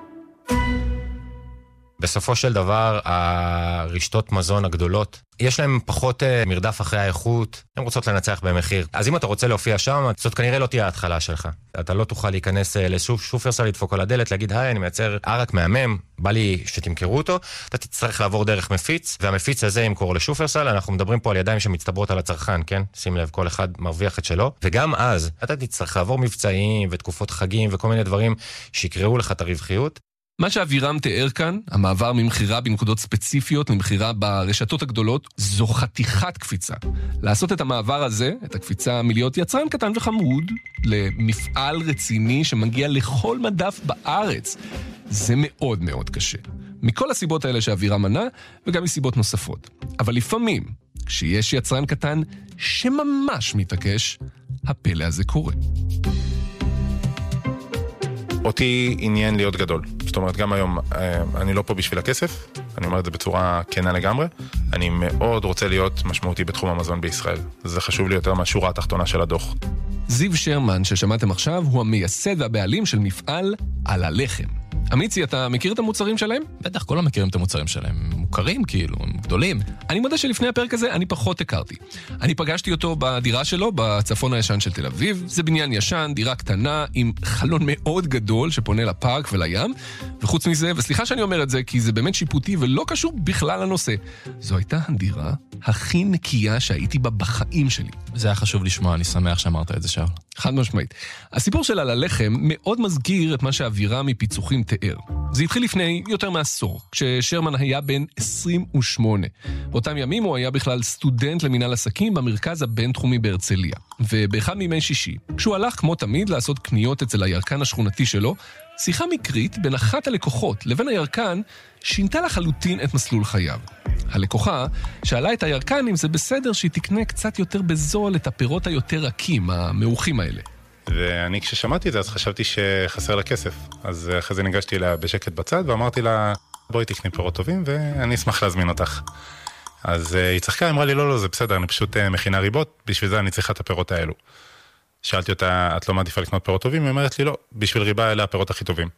בסופו של דבר, הרשתות מזון הגדולות, יש להם פחות מרדף אחרי האיכות, הן רוצות לנצח במחיר. אז אם אתה רוצה להופיע שם, זאת כנראה לא תהיה ההתחלה שלך. אתה לא תוכל להיכנס לשופרסל, לדפוק על הדלת, להגיד, היי, אני מייצר ערק מהמם, בא לי שתמכרו אותו, אתה תצטרך לעבור דרך מפיץ, והמפיץ הזה ימכור לשופרסל, אנחנו מדברים פה על ידיים שמצטברות על הצרכן, כן? שים לב, כל אחד מרוויח את שלו, וגם אז, אתה תצטרך לעבור מבצעים ותקופות חגים וכל מיני דברים שיקראו לך את הרווחיות. מה שאבירם תיאר כאן, המעבר ממחירה בנקודות ספציפיות למחירה ברשתות הגדולות, זו חתיכת קפיצה. לעשות את המעבר הזה, את הקפיצה מלהיות יצרן קטן וחמוד, למפעל רציני שמגיע לכל מדף בארץ, זה מאוד מאוד קשה. מכל הסיבות האלה שאבירם מנה, וגם מסיבות נוספות. אבל לפעמים, כשיש יצרן קטן שממש מתעקש, הפלא הזה קורה. אותי עניין להיות גדול. זאת אומרת, גם היום אני לא פה בשביל הכסף, אני אומר את זה בצורה כנה לגמרי, אני מאוד רוצה להיות משמעותי בתחום המזון בישראל. זה חשוב לי יותר מהשורה התחתונה של הדוח. זיו שרמן, ששמעתם עכשיו, הוא המייסד והבעלים של מפעל על הלחם. אמיצי, אתה מכיר את המוצרים שלהם? בטח, כולם מכירים את המוצרים שלהם. מוכרים כאילו, הם גדולים. אני מודה שלפני הפרק הזה אני פחות הכרתי. אני פגשתי אותו בדירה שלו בצפון הישן של תל אביב. זה בניין ישן, דירה קטנה, עם חלון מאוד גדול שפונה לפארק ולים. וחוץ מזה, וסליחה שאני אומר את זה, כי זה באמת שיפוטי ולא קשור בכלל לנושא, זו הייתה הדירה הכי נקייה שהייתי בה בחיים שלי. זה היה חשוב לשמוע, אני שמח שאמרת את זה, שאול. חד משמעית. הסיפור שלה ללחם מאוד מזכיר את מה שהאווירה מפיצוחים תיאר. זה התחיל לפני יותר מעשור, כששרמן היה בן 28. באותם ימים הוא היה בכלל סטודנט למינהל עסקים במרכז הבינתחומי בהרצליה. ובאחד מימי שישי, כשהוא הלך כמו תמיד לעשות קניות אצל הירקן השכונתי שלו, שיחה מקרית בין אחת הלקוחות לבין הירקן שינתה לחלוטין את מסלול חייו. הלקוחה שאלה את הירקן אם זה בסדר שהיא תקנה קצת יותר בזול את הפירות היותר רכים, המאוחים האלה. ואני כששמעתי את זה אז חשבתי שחסר לה כסף. אז אחרי זה ניגשתי לה בשקט בצד ואמרתי לה, בואי תקני פירות טובים ואני אשמח להזמין אותך. אז היא צחקה, אמרה לי, לא, זה בסדר, אני פשוט מכינה ריבות, בשביל זה אני צריכה את הפירות האלו. שאלתי אותה, את לא מעדיפה לקנות פירות טובים? היא אומרת לי, לא, בשביל ריבה אלה הפירות הכי טובים.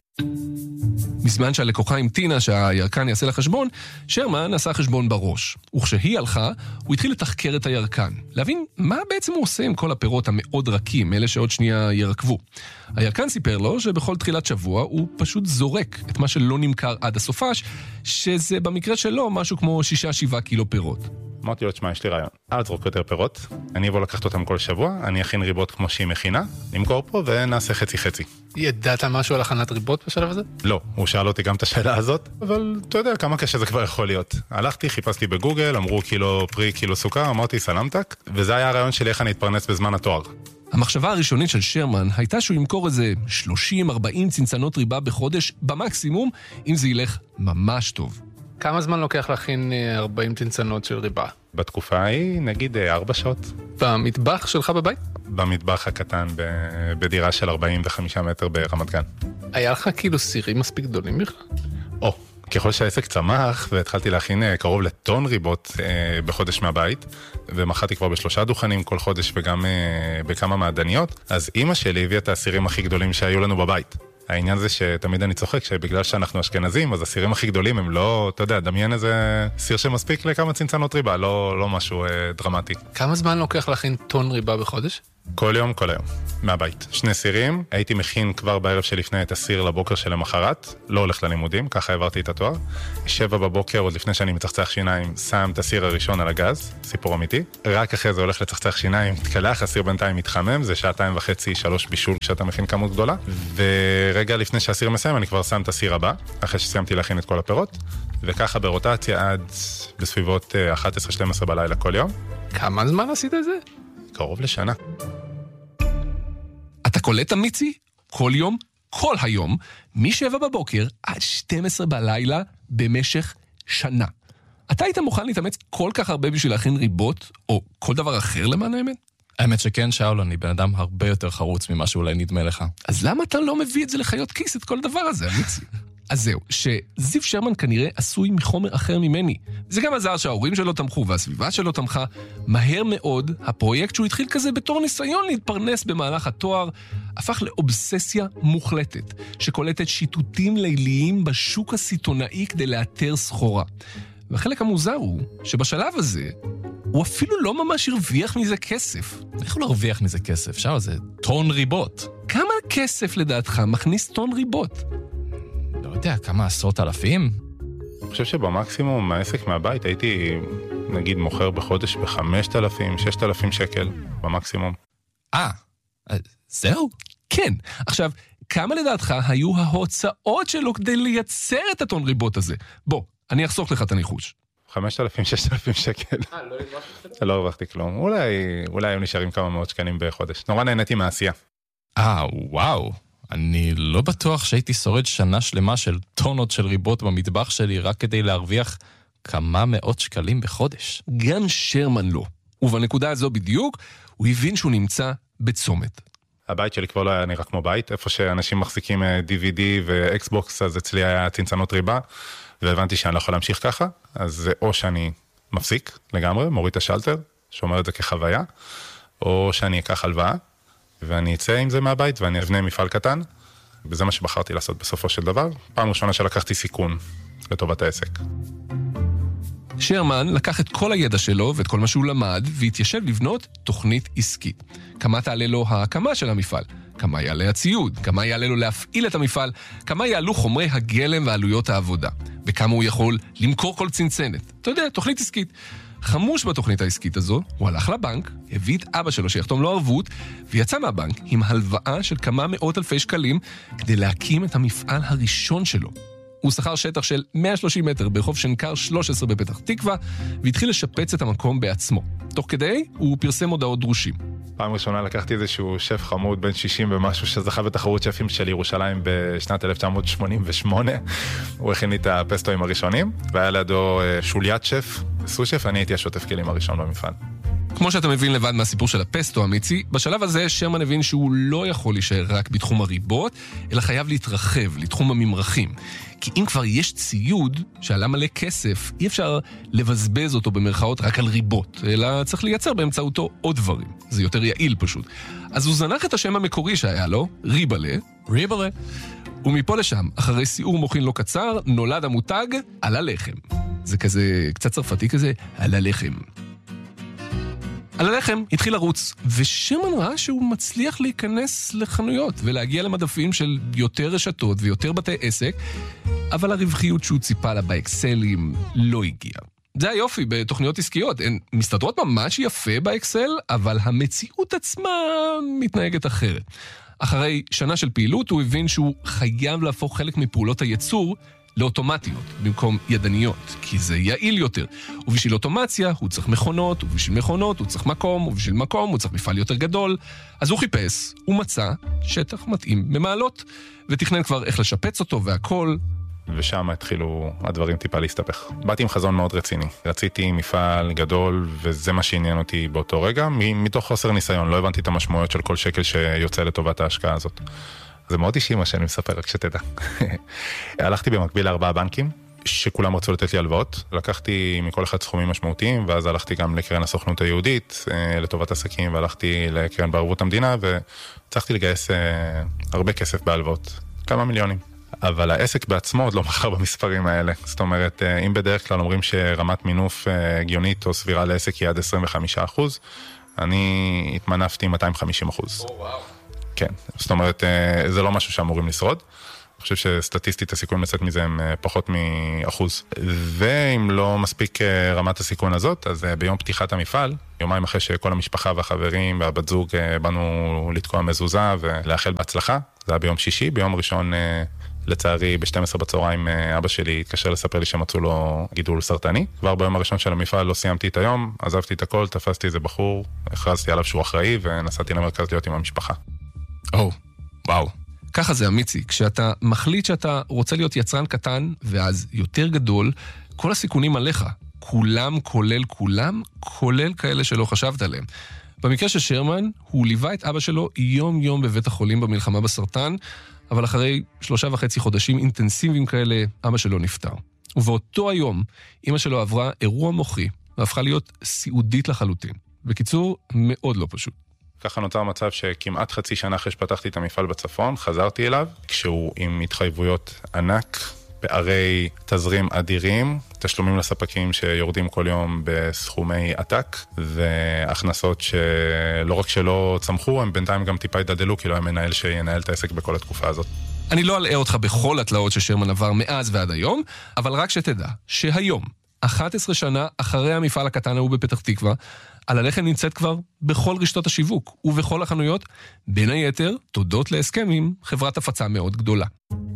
בזמן שהלקוחה המתינה שהירקן יעשה לה חשבון, שרמן עשה חשבון בראש. וכשהיא הלכה, הוא התחיל לתחקר את הירקן. להבין מה בעצם הוא עושה עם כל הפירות המאוד רכים, אלה שעוד שנייה ירקבו. הירקן סיפר לו שבכל תחילת שבוע הוא פשוט זורק את מה שלא נמכר עד הסופש, שזה במקרה שלו משהו כמו 6-7 קילו פירות. אמרתי לו, תשמע, יש לי רעיון. אל תזרוק יותר פירות, אני אבוא לקחת אותם כל שבוע, אני אכין ריבות כמו שהיא מכינה, נמכור פה ונעשה חצי-חצי. ידעת משהו על הכנת ריבות בשלב הזה? לא, הוא שאל אותי גם את השאלה הזאת, אבל אתה יודע כמה קשה זה כבר יכול להיות. הלכתי, חיפשתי בגוגל, אמרו קילו פרי, קילו סוכר, אמרתי סלמתק, וזה היה הרעיון שלי איך אני אתפרנס בזמן התואר. המחשבה הראשונית של שרמן הייתה שהוא ימכור איזה 30-40 צנצנות ריבה בחודש במקסימום, אם זה ילך ממש טוב. כמה זמן לוקח להכין 40 צנצנות של ריבה? בתקופה ההיא, נגיד 4 שעות. במטבח שלך בבית? במטבח הקטן, בדירה של 45 מטר ברמת גן. היה לך כאילו סירים מספיק גדולים בכלל? או, ככל שהעסק צמח והתחלתי להכין קרוב לטון ריבות בחודש מהבית, ומחאתי כבר ב3 דוכנים כל חודש וגם בכמה מעדניות, אז אמא שלי הביאה את הסירים הכי גדולים שהיו לנו בבית. העניין זה שתמיד אני צוחק שבגלל שאנחנו אשכנזים, אז הסירים הכי גדולים הם לא, אתה יודע, דמיין איזה סיר שמספיק לכמה צנצנות ריבה, לא משהו דרמטי. כמה זמן לוקח להכין טון ריבה בחודש? כל יום, מהבית. 2 סירים, הייתי מכין כבר בערב שלפני את הסיר לבוקר של המחרת, לא הולך ללימודים, ככה העברתי את התואר. 7 בבוקר, עוד לפני שאני מצחצח שיניים, שם את הסיר הראשון על הגז, סיפור אמיתי. רק אחרי זה הולך לצחצח שיניים, תקלח, הסיר בינתיים מתחמם, זה 2.5-3 בישול כשאתה מכין כמות גדולה. ורגע לפני שהסיר מסיים, אני כבר שם את הסיר הבא, אחרי שסיימתי להכין את כל הפירות, וככה ברוטציה עד בסביבות 11-12 בלילה כל יום. כמה זמן עשית את זה? קרוב לשנה. אתה קולט אמיצי? כל יום, כל היום, מ7 בבוקר עד 12 בלילה במשך שנה. אתה היית מוכן להתאמץ כל כך הרבה בשביל להכין ריבות, או כל דבר אחר למען האמת? האמת שכן, שאול, אני בן אדם הרבה יותר חרוץ ממה שאולי נדמה לך. אז למה אתה לא מביא את זה לחיות כיס, את כל דבר הזה, אמיצי? אז זהו, שזיו שרמן כנראה עשוי מחומר אחר ממני. זה גם עזר שההורים שלו תמכו והסביבה שלו תמכה. מהר מאוד, הפרויקט שהוא התחיל כזה בתור ניסיון להתפרנס במהלך התואר, הפך לאובססיה מוחלטת, שקולטת שיטוטים ליליים בשוק הסיטונאי כדי לאתר סחורה. והחלק המוזר הוא שבשלב הזה, הוא אפילו לא ממש הרוויח מזה כסף. איך הוא לא הרוויח מזה כסף? שאול, זה טון ריבות. כמה כסף לדעתך מכניס טון ריבות? לא יודע, כמה עשרות אלפים? אני חושב שבמקסימום העסק מהבית הייתי, נגיד, מוכר בחודש ב5,000, 6,000 שקל, במקסימום. זהו? כן. עכשיו, כמה לדעתך היו ההוצאות שלו כדי לייצר את הטון ריבות הזה? בוא, אני אחסוך לך את הניחוש. 5,000, 6,000 שקל. לא הרווחתי כלום. אולי היו נשארים כמה מאות שקלים בחודש. נורא נהניתי מהעשייה. וואו. אני לא בטוח שהייתי שורד שנה שלמה של טונות של ריבות במטבח שלי רק כדי להרוויח כמה מאות שקלים בחודש. גם שרמן לא. ובנקודה הזו בדיוק, הוא הבין שהוא נמצא בצומת. הבית שלי כבר לא היה נראה כמו בית. איפה שאנשים מחזיקים DVD ואקסבוקס, אז אצלי היה צנצנות ריבה, והבנתי שאני לא יכול להמשיך ככה. אז או שאני מפסיק לגמרי, מוריד את השלטר, שאומר את זה כחוויה, או שאני אקח הלוואה, ואני אצא עם זה מהבית, ואני אבנה מפעל קטן, וזה מה שבחרתי לעשות בסופו של דבר. פעם ראשונה שלקחתי סיכון לטובת העסק. שרמן לקח את כל הידע שלו ואת כל מה שהוא למד והתיישב לבנות תוכנית עסקית. כמה תעלה לו ההקמה של המפעל? כמה יעלה הציוד? כמה יעלה לו להפעיל את המפעל? כמה יעלו חומרי הגלם ועלויות העבודה? וכמה הוא יכול למכור כל צנצנת? אתה יודע, תוכנית עסקית. חמוש בתוכנית העסקית הזו, הוא הלך לבנק, הביא את אבא שלו שיחתום לו ערבות, ויצא מהבנק עם הלוואה של כמה מאות אלפי שקלים כדי להקים את המפעל הראשון שלו. הוא שכר שטח של 130 מטר ברחוב שנקר 13 בפתח תקווה, והתחיל לשפץ את המקום בעצמו. תוך כדי, הוא פרסם הודעות דרושים. פעם ראשונה לקחתי איזשהו שף חמוד בן 60 ומשהו שזכה בתחרות שפים של ירושלים בשנת 1988. הוא הכין לי את הפסטואים הראשונים, והיה לידו שוליית שף, סו-שף, אני הייתי השוטף כלים הראשון במפעל. כמו שאתה מבין לבד מהסיפור של הפסטו המיצי, בשלב הזה שרמן הבין שהוא לא יכול להישאר רק בתחום הריבות, אלא חייב להתרחב לתחום הממרחים. כי אם כבר יש ציוד שעלה מלא כסף, אי אפשר לבזבז אותו במרכאות רק על ריבות, אלא צריך לייצר באמצעותו עוד דברים. זה יותר יעיל פשוט. אז הוא זנח את השם המקורי שהיה לו, ריבלה. ריבלה. ומפה לשם, אחרי סיעור מוחין לא קצר, נולד המותג על הלחם. זה כזה, קצת צרפתי כזה, על הלחם. על הלחם התחיל לרוץ, ושרמן ראה שהוא מצליח להיכנס לחנויות ולהגיע למדפים של יותר רשתות ויותר בתי עסק, אבל הרווחיות שהוא ציפה לה באקסלים לא הגיעה. זה היופי בתוכניות עסקיות, הן מסתדרות ממש יפה באקסל, אבל המציאות עצמה מתנהגת אחרת. אחרי שנה של פעילות הוא הבין שהוא חייב להפוך חלק מפעולות הייצור לאוטומטיות, במקום ידניות, כי זה יעיל יותר. ובשביל אוטומציה הוא צריך מכונות, ובשביל מכונות הוא צריך מקום, ובשביל מקום הוא צריך מפעל יותר גדול. אז הוא חיפש, הוא מצא שטח מתאים במעלות, ותכנן כבר איך לשפץ אותו והכל. ושם התחילו הדברים טיפה להסתפך. באתי עם חזון מאוד רציני. רציתי מפעל גדול, וזה מה שעניין אותי באותו רגע. מתוך חוסר ניסיון, לא הבנתי את המשמעויות של כל שקל שיוצא לטובת ההשקעה הזאת. זה מאוד אישי מה שאני מספר, רק שתדע. הלכתי במקביל ל4 בנקים, שכולם רצו לתת לי הלוואות. לקחתי מכל אחד סכומים משמעותיים, ואז הלכתי גם לקרן הסוכנות היהודית, לטובת עסקים, והלכתי לקרן בערבות המדינה, וצריכתי לגייס הרבה כסף בהלוואות, כמה מיליונים. אבל העסק בעצמו עוד לא מחר במספרים האלה. זאת אומרת, אם בדרך כלל אומרים שרמת מינוף הגיונית או סבירה לעסק היא עד 25%, אני התמנפתי 250%. כן, זאת אומרת, זה לא משהו שאמורים לשרוד. אני חושב שסטטיסטית הסיכון לצאת מזה הם פחות מ1%. ואם לא מספיק רמת הסיכון הזאת, אז ביום פתיחת המפעל, יומיים אחרי שכל המשפחה והחברים והבת זוג באנו לתקוע מזוזה ולאחל בהצלחה, זה היה ביום שישי, ביום ראשון לצערי ב-12 בצהריים אבא שלי התקשר לספר לי שמצאו לו גידול סרטני. כבר ביום הראשון של המפעל לא סיימתי את היום, עזבתי את הכל, תפסתי איזה בחור, הכרזתי עליו שהוא אחראי ונסעתי למרכז להיות עם המשפחה. וואו. ככה זה אמיצי, כשאתה מחליט שאתה רוצה להיות יצרן קטן ואז יותר גדול, כל הסיכונים עליך, כולם כולל כאלה שלא חשבת עליהם. במקרה של שרמן, הוא ליווה את אבא שלו יום בבית החולים במלחמה בסרטן, אבל אחרי 3.5 חודשים אינטנסיביים כאלה, אבא שלו נפטר. ובאותו היום, אמא שלו עברה אירוע מוחי, והפכה להיות סיעודית לחלוטין. בקיצור, מאוד לא פשוט. ככה נוצר מצב שכמעט חצי שנה אחרי שפתחתי את המפעל בצפון, חזרתי אליו, כשהוא עם התחייבויות ענק, פערי תזרים אדירים, תשלומים לספקים שיורדים כל יום בסכומי עתק, והכנסות שלא רק שלא צמחו, הם בינתיים גם טיפה ידדלו, כי לא היה מנהל שינהל את העסק בכל התקופה הזאת. אני לא אלאה אותך בכל התלאות ששרמן עבר מאז ועד היום, אבל רק שתדע שהיום, 11 שנה אחרי המפעל הקטן ההוא בפתח תקווה, על הלחם נמצאת כבר בכל רשתות השיווק ובכל החנויות, בין היתר תודות להסכם עם חברת הפצה מאוד גדולה.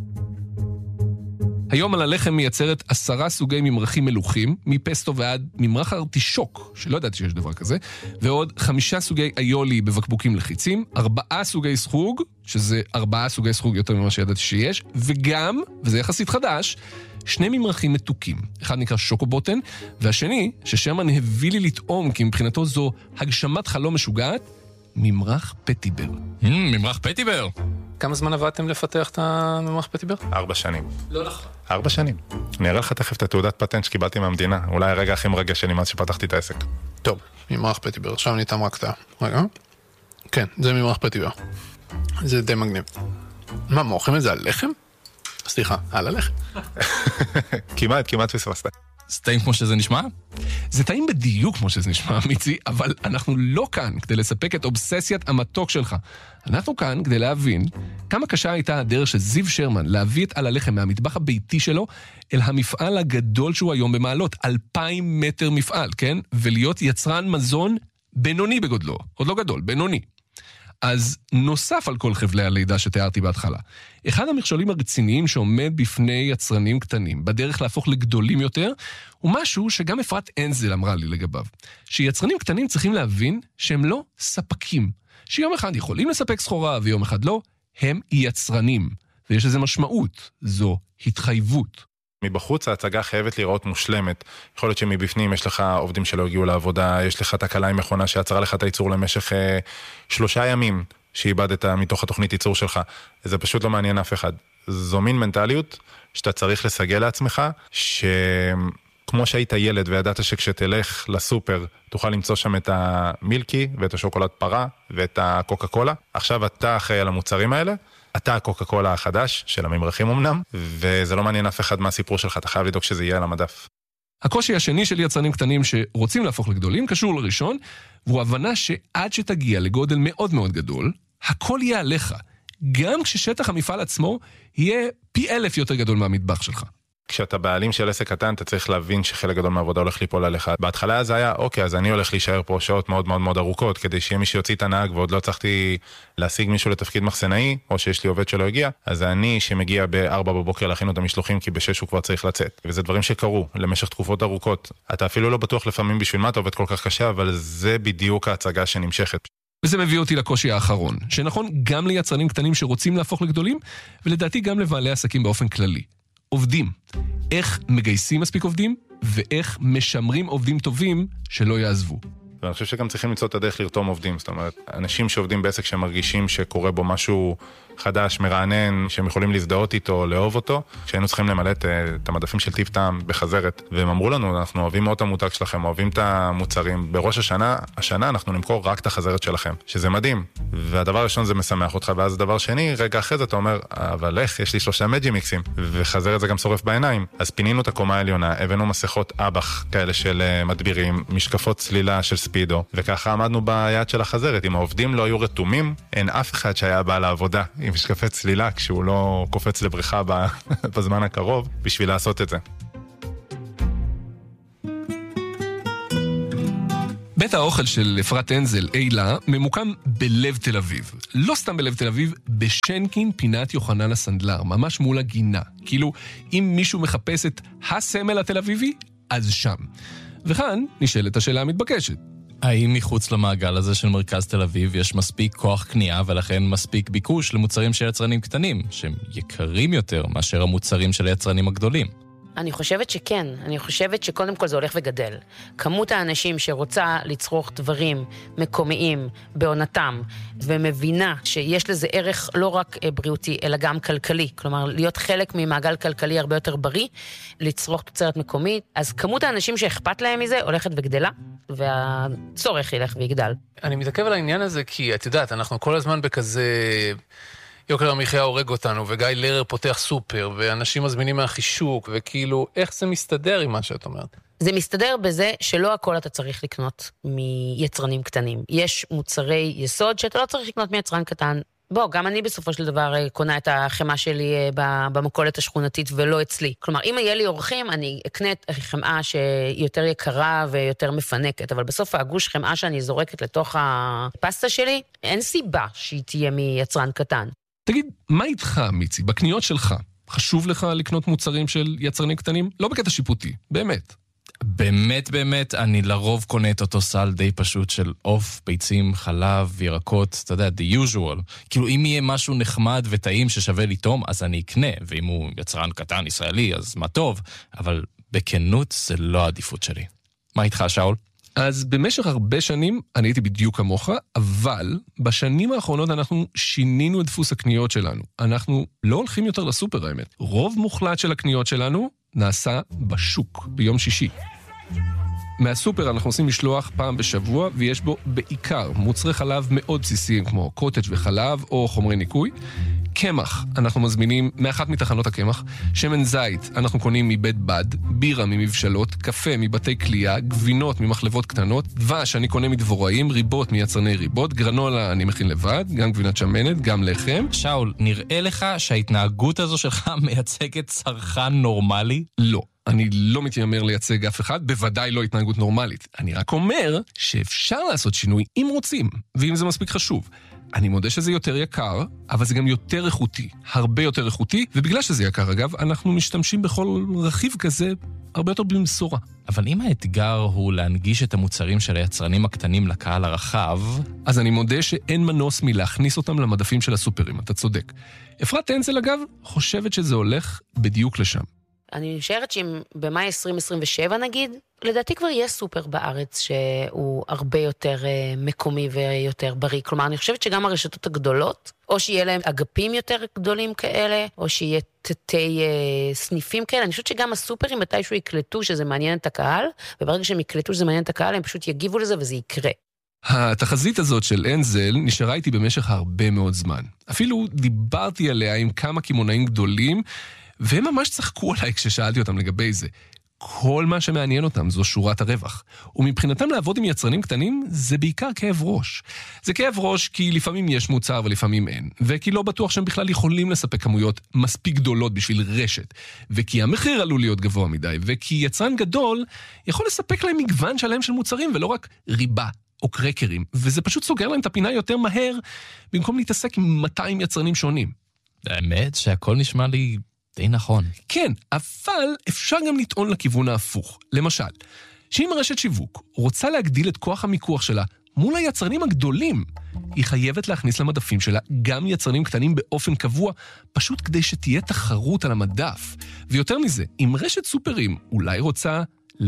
היום על הלחם מייצרת 10 סוגי ממרחים מלוכים, מפסטו ועד ממרח ארטישוק, שלא ידעתי שיש דבר כזה, ועוד 5 סוגי איולי בבקבוקים לחיצים, 4 סוגי סחוג, שזה 4 סוגי סחוג יותר ממה שידעתי שיש, וגם, וזה יחסית חדש, 2 ממרחים מתוקים. אחד נקרא שוקובוטן, והשני, ששרמן הביא לי לטעום, כי מבחינתו זו הגשמת חלום משוגעת, ממרח פטיבר. ממרח פטיבר? כמה זמן עבדתם לפתח את הממרח פטיבר? 4 שנים. לא נכון. 4 שנים. אני אראה לך תכף את התעודת פטנט שקיבלתי מהמדינה. אולי הרגע הכי מרגש שלי מאז שפתחתי את העסק. טוב, ממרח פטיבר. עכשיו ניתן רק את רגע. כן, זה ממרח פטיבר. זה די מגניב. מה, מורחים את זה על לחם? סליחה, על הלחם. כמעט פספסת. זה טעים כמו שזה נשמע? זה טעים בדיוק כמו שזה נשמע, מיצי, אבל אנחנו לא כאן כדי לספק את אובססיית המתוק שלך. אנחנו כאן כדי להבין כמה קשה הייתה הדרך של זיו שרמן להביא את על הלחם מהמטבח הביתי שלו אל המפעל הגדול שהוא היום במעלות, 2,000 מטר מפעל, כן? ולהיות יצרן מזון בינוני בגודלו, עוד לא גדול, בינוני. אז נוסף על כל חבלי הלידה שתיארתי בהתחלה, אחד המכשולים הרציניים שעומד בפני יצרנים קטנים, בדרך להפוך לגדולים יותר, הוא משהו שגם אפרת אנזל אמרה לי לגביו, שיצרנים קטנים צריכים להבין שהם לא ספקים, שיום אחד יכולים לספק סחורה ויום אחד לא, הם יצרנים, ויש לזה משמעות, זו התחייבות. מבחוץ ההצגה חייבת לראות מושלמת. יכול להיות שמבפנים יש לך עובדים שלא הגיעו לעבודה, יש לך תקלה עם מכונה שעצרה לך את הייצור למשך 3 ימים שאיבדת מתוך התוכנית ייצור שלך. זה פשוט לא מעניין אף אחד. זו מין מנטליות שאתה צריך לסגל לעצמך, שכמו שהיית ילד וידעת שכשתלך לסופר תוכל למצוא שם את המילקי ואת השוקולד פרה ואת הקוקה קולה. עכשיו אתה אחראי על המוצרים האלה. אתה הקוקה קולה החדש, של הממרחים אמנם, וזה לא מעניין אף אחד מהסיפור שלך, אתה חייב לדאוג שזה יהיה על המדף. הקושי השני של יצרנים קטנים שרוצים להפוך לגדולים קשור לראשון, והוא הבנה שעד שתגיע לגודל מאוד מאוד גדול, הכל יהיה עליך, גם כששטח המפעל עצמו יהיה פי 1,000 יותר גדול מהמטבח שלך. כשאתה בעלים של עסק קטן, אתה צריך להבין שחלק גדול מהעבודה הולך ליפול עליך. בהתחלה זה היה, אוקיי, אז אני הולך להישאר פה שעות מאוד מאוד מאוד ארוכות, כדי שיהיה מי שיוציא את הנהג, ועוד לא צריכתי להשיג מישהו לתפקיד מחסנאי, או שיש לי עובד שלא הגיע, אז אני שמגיע ב-4 בבוקר להכין את המשלוחים, כי ב-6 הוא כבר צריך לצאת. וזה דברים שקרו למשך תקופות ארוכות. אתה אפילו לא בטוח לפעמים בשביל מה אתה עובד כל כך קשה, אבל זה בדיוק ההצגה שנמשכת. וזה מביא אותי לקושי האחרון, שנכון גם ליצרנים קטנים שרוצים להפוך לגדולים, ולדעתי גם לבעלי עסקים באופן כללי. עובדים. איך מגייסים מספיק עובדים, ואיך משמרים עובדים טובים שלא יעזבו. ואני חושב שגם צריכים למצוא את הדרך לרתום עובדים. זאת אומרת, אנשים שעובדים בעסק שמרגישים שקורה בו משהו חדש, מרענן, שהם יכולים להזדהות איתו, לאהוב אותו, שהיינו צריכים למלא את המדפים של טיב טעם בחזרת. והם אמרו לנו, אנחנו אוהבים מאוד את המותג שלכם, אוהבים את המוצרים. בראש השנה אנחנו נמכור רק את החזרת שלכם, שזה מדהים. והדבר הראשון זה משמח אותך, ואז הדבר שני, רגע אחרי זה אתה אומר, אבל איך, יש לי 3 מג'י מיקסים, וחזרת זה גם שורף בעיניים. אז פינינו את הקומה העליונה, הבאנו מסכות אבח כאלה של מדבירים, משקפות צלילה של ספידו, וככה עמדנו ביד של החזרת. אם העובדים לא היו רתומים, אין אף אחד שהיה בא לעבודה עם משקפי צלילה, כשהוא לא קופץ לבריכה בזמן הקרוב, בשביל לעשות את זה. בית האוכל של אפרת אנזל, אילה, ממוקם בלב תל אביב. לא סתם בלב תל אביב, בשנקין פינת יוחנן הסנדלר, ממש מול הגינה. כאילו, אם מישהו מחפש את הסמל התל אביבי, אז שם. וכאן נשאלת השאלה המתבקשת. האם מחוץ למעגל הזה של מרכז תל אביב יש מספיק כוח קנייה ולכן מספיק ביקוש למוצרים של יצרנים קטנים, שהם יקרים יותר מאשר המוצרים של היצרנים הגדולים? אני חושבת שכן. אני חושבת שקודם כל זה הולך וגדל. כמות האנשים שרוצה לצרוך דברים מקומיים בעונתם, ומבינה שיש לזה ערך לא רק בריאותי, אלא גם כלכלי. כלומר, להיות חלק ממעגל כלכלי הרבה יותר בריא, לצרוך תוצרת מקומית. אז כמות האנשים שאכפת להם מזה הולכת וגדלה, והצורך ילך ויגדל. אני מתעכב על העניין הזה כי, את יודעת, אנחנו כל הזמן בכזה... יוקר המחיה הורג אותנו, וגיא לרר פותח סופר, ואנשים מזמינים מהחישוק, וכאילו, איך זה מסתדר עם מה שאת אומרת? זה מסתדר בזה שלא הכל אתה צריך לקנות מיצרנים קטנים. יש מוצרי יסוד שאתה לא צריך לקנות מיצרן קטן. בוא, גם אני בסופו של דבר קונה את החמה שלי במכולת השכונתית ולא אצלי. כלומר, אם יהיה לי אורחים, אני אקנה את החמאה שהיא יותר יקרה ויותר מפנקת, אבל בסוף הגוש חמאה שאני זורקת לתוך הפסטה שלי, אין סיבה שהיא תהיה מיצרן קטן. תגיד, מה איתך, מיצי, בקניות שלך? חשוב לך לקנות מוצרים של יצרנים קטנים? לא בקטע שיפוטי, באמת. באמת, אני לרוב קונה את אותו סל די פשוט של עוף, ביצים, חלב, ירקות, אתה יודע, the usual. כאילו, אם יהיה משהו נחמד וטעים ששווה לטעום, אז אני אקנה, ואם הוא יצרן קטן ישראלי, אז מה טוב, אבל בכנות זה לא העדיפות שלי. מה איתך, שאול? אז במשך הרבה שנים אני הייתי בדיוק כמוך, אבל בשנים האחרונות אנחנו שינינו את דפוס הקניות שלנו. אנחנו לא הולכים יותר לסופר, האמת. רוב מוחלט של הקניות שלנו נעשה בשוק, ביום שישי. מהסופר אנחנו עושים משלוח פעם בשבוע, ויש בו בעיקר מוצרי חלב מאוד בסיסיים, כמו קוטג' וחלב או חומרי ניקוי. קמח אנחנו מזמינים מאחת מתחנות הקמח, שמן זית אנחנו קונים מבית בד, בירה ממבשלות, קפה מבתי קלייה, גבינות ממחלבות קטנות, דבש אני קונה מדבוראים, ריבות מיצרני ריבות, גרנולה אני מכין לבד, גם גבינת שמנת, גם לחם. שאול, נראה לך שההתנהגות הזו שלך מייצגת צרכן נורמלי? לא. אני לא מתיימר לייצג אף אחד, בוודאי לא התנהגות נורמלית. אני רק אומר שאפשר לעשות שינוי אם רוצים, ואם זה מספיק חשוב. אני מודה שזה יותר יקר, אבל זה גם יותר איכותי, הרבה יותר איכותי, ובגלל שזה יקר אגב, אנחנו משתמשים בכל רכיב כזה הרבה יותר במשורה. אבל אם האתגר הוא להנגיש את המוצרים של היצרנים הקטנים לקהל הרחב, אז אני מודה שאין מנוס מלהכניס אותם למדפים של הסופרים, אתה צודק. אפרת אנזל אגב חושבת שזה הולך בדיוק לשם. אני נשארת שאם במאי 2027 נגיד, לדעתי כבר יש סופר בארץ שהוא הרבה יותר מקומי ויותר בריא. כלומר, אני חושבת שגם הרשתות הגדולות, או שיהיה להם אגפים יותר גדולים כאלה, או שיהיה תתי סניפים כאלה. אני חושבת שגם הסופרים מתישהו יקלטו שזה מעניין את הקהל, וברגע שהם יקלטו שזה מעניין את הקהל, הם פשוט יגיבו לזה וזה יקרה. התחזית הזאת של אנזל נשארה איתי במשך הרבה מאוד זמן. אפילו דיברתי עליה עם כמה כימונאים גדולים, והם ממש צחקו עליי כששאלתי אותם לגבי זה. כל מה שמעניין אותם זו שורת הרווח. ומבחינתם לעבוד עם יצרנים קטנים זה בעיקר כאב ראש. זה כאב ראש כי לפעמים יש מוצר ולפעמים אין. וכי לא בטוח שהם בכלל יכולים לספק כמויות מספיק גדולות בשביל רשת. וכי המחיר עלול להיות גבוה מדי. וכי יצרן גדול יכול לספק להם מגוון שלם של מוצרים ולא רק ריבה או קרקרים. וזה פשוט סוגר להם את הפינה יותר מהר במקום להתעסק עם 200 יצרנים שונים. האמת שהכל נשמע לי די נכון. כן, אבל אפשר גם לטעון לכיוון ההפוך. למשל, שאם רשת שיווק רוצה להגדיל את כוח המיקוח שלה מול היצרנים הגדולים, היא חייבת להכניס למדפים שלה גם יצרנים קטנים באופן קבוע, פשוט כדי שתהיה תחרות על המדף. ויותר מזה, אם רשת סופרים אולי רוצה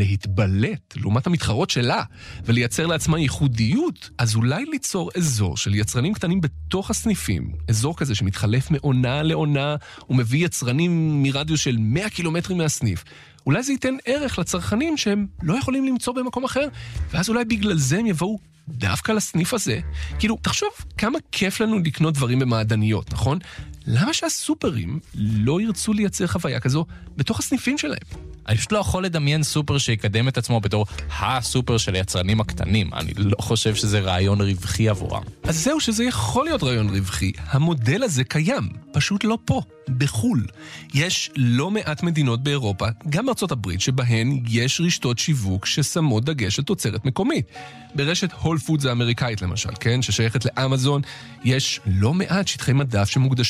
להתבלט לעומת המתחרות שלה ולייצר לעצמה ייחודיות, אז אולי ליצור אזור של יצרנים קטנים בתוך הסניפים, אזור כזה שמתחלף מעונה לעונה ומביא יצרנים מרדיוס של 100 קילומטרים מהסניף. אולי זה ייתן ערך לצרכנים שהם לא יכולים למצוא במקום אחר, ואז אולי בגלל זה הם יבואו דווקא לסניף הזה. כאילו, תחשוב כמה כיף לנו לקנות דברים במעדניות, נכון? למה שהסופרים לא ירצו לייצר חוויה כזו בתוך הסניפים שלהם? אני פשוט לא יכול לדמיין סופר שיקדם את עצמו בתור הסופר של היצרנים הקטנים. אני לא חושב שזה רעיון רווחי עבורם. אז זהו שזה יכול להיות רעיון רווחי. המודל הזה קיים, פשוט לא פה, בחול. יש לא מעט מדינות באירופה, גם בארצות הברית, שבהן יש רשתות שיווק ששמות דגש על תוצרת מקומית. ברשת הול פודס האמריקאית למשל, כן, ששייכת לאמזון, יש לא מעט שטחי מדף שמוקדשים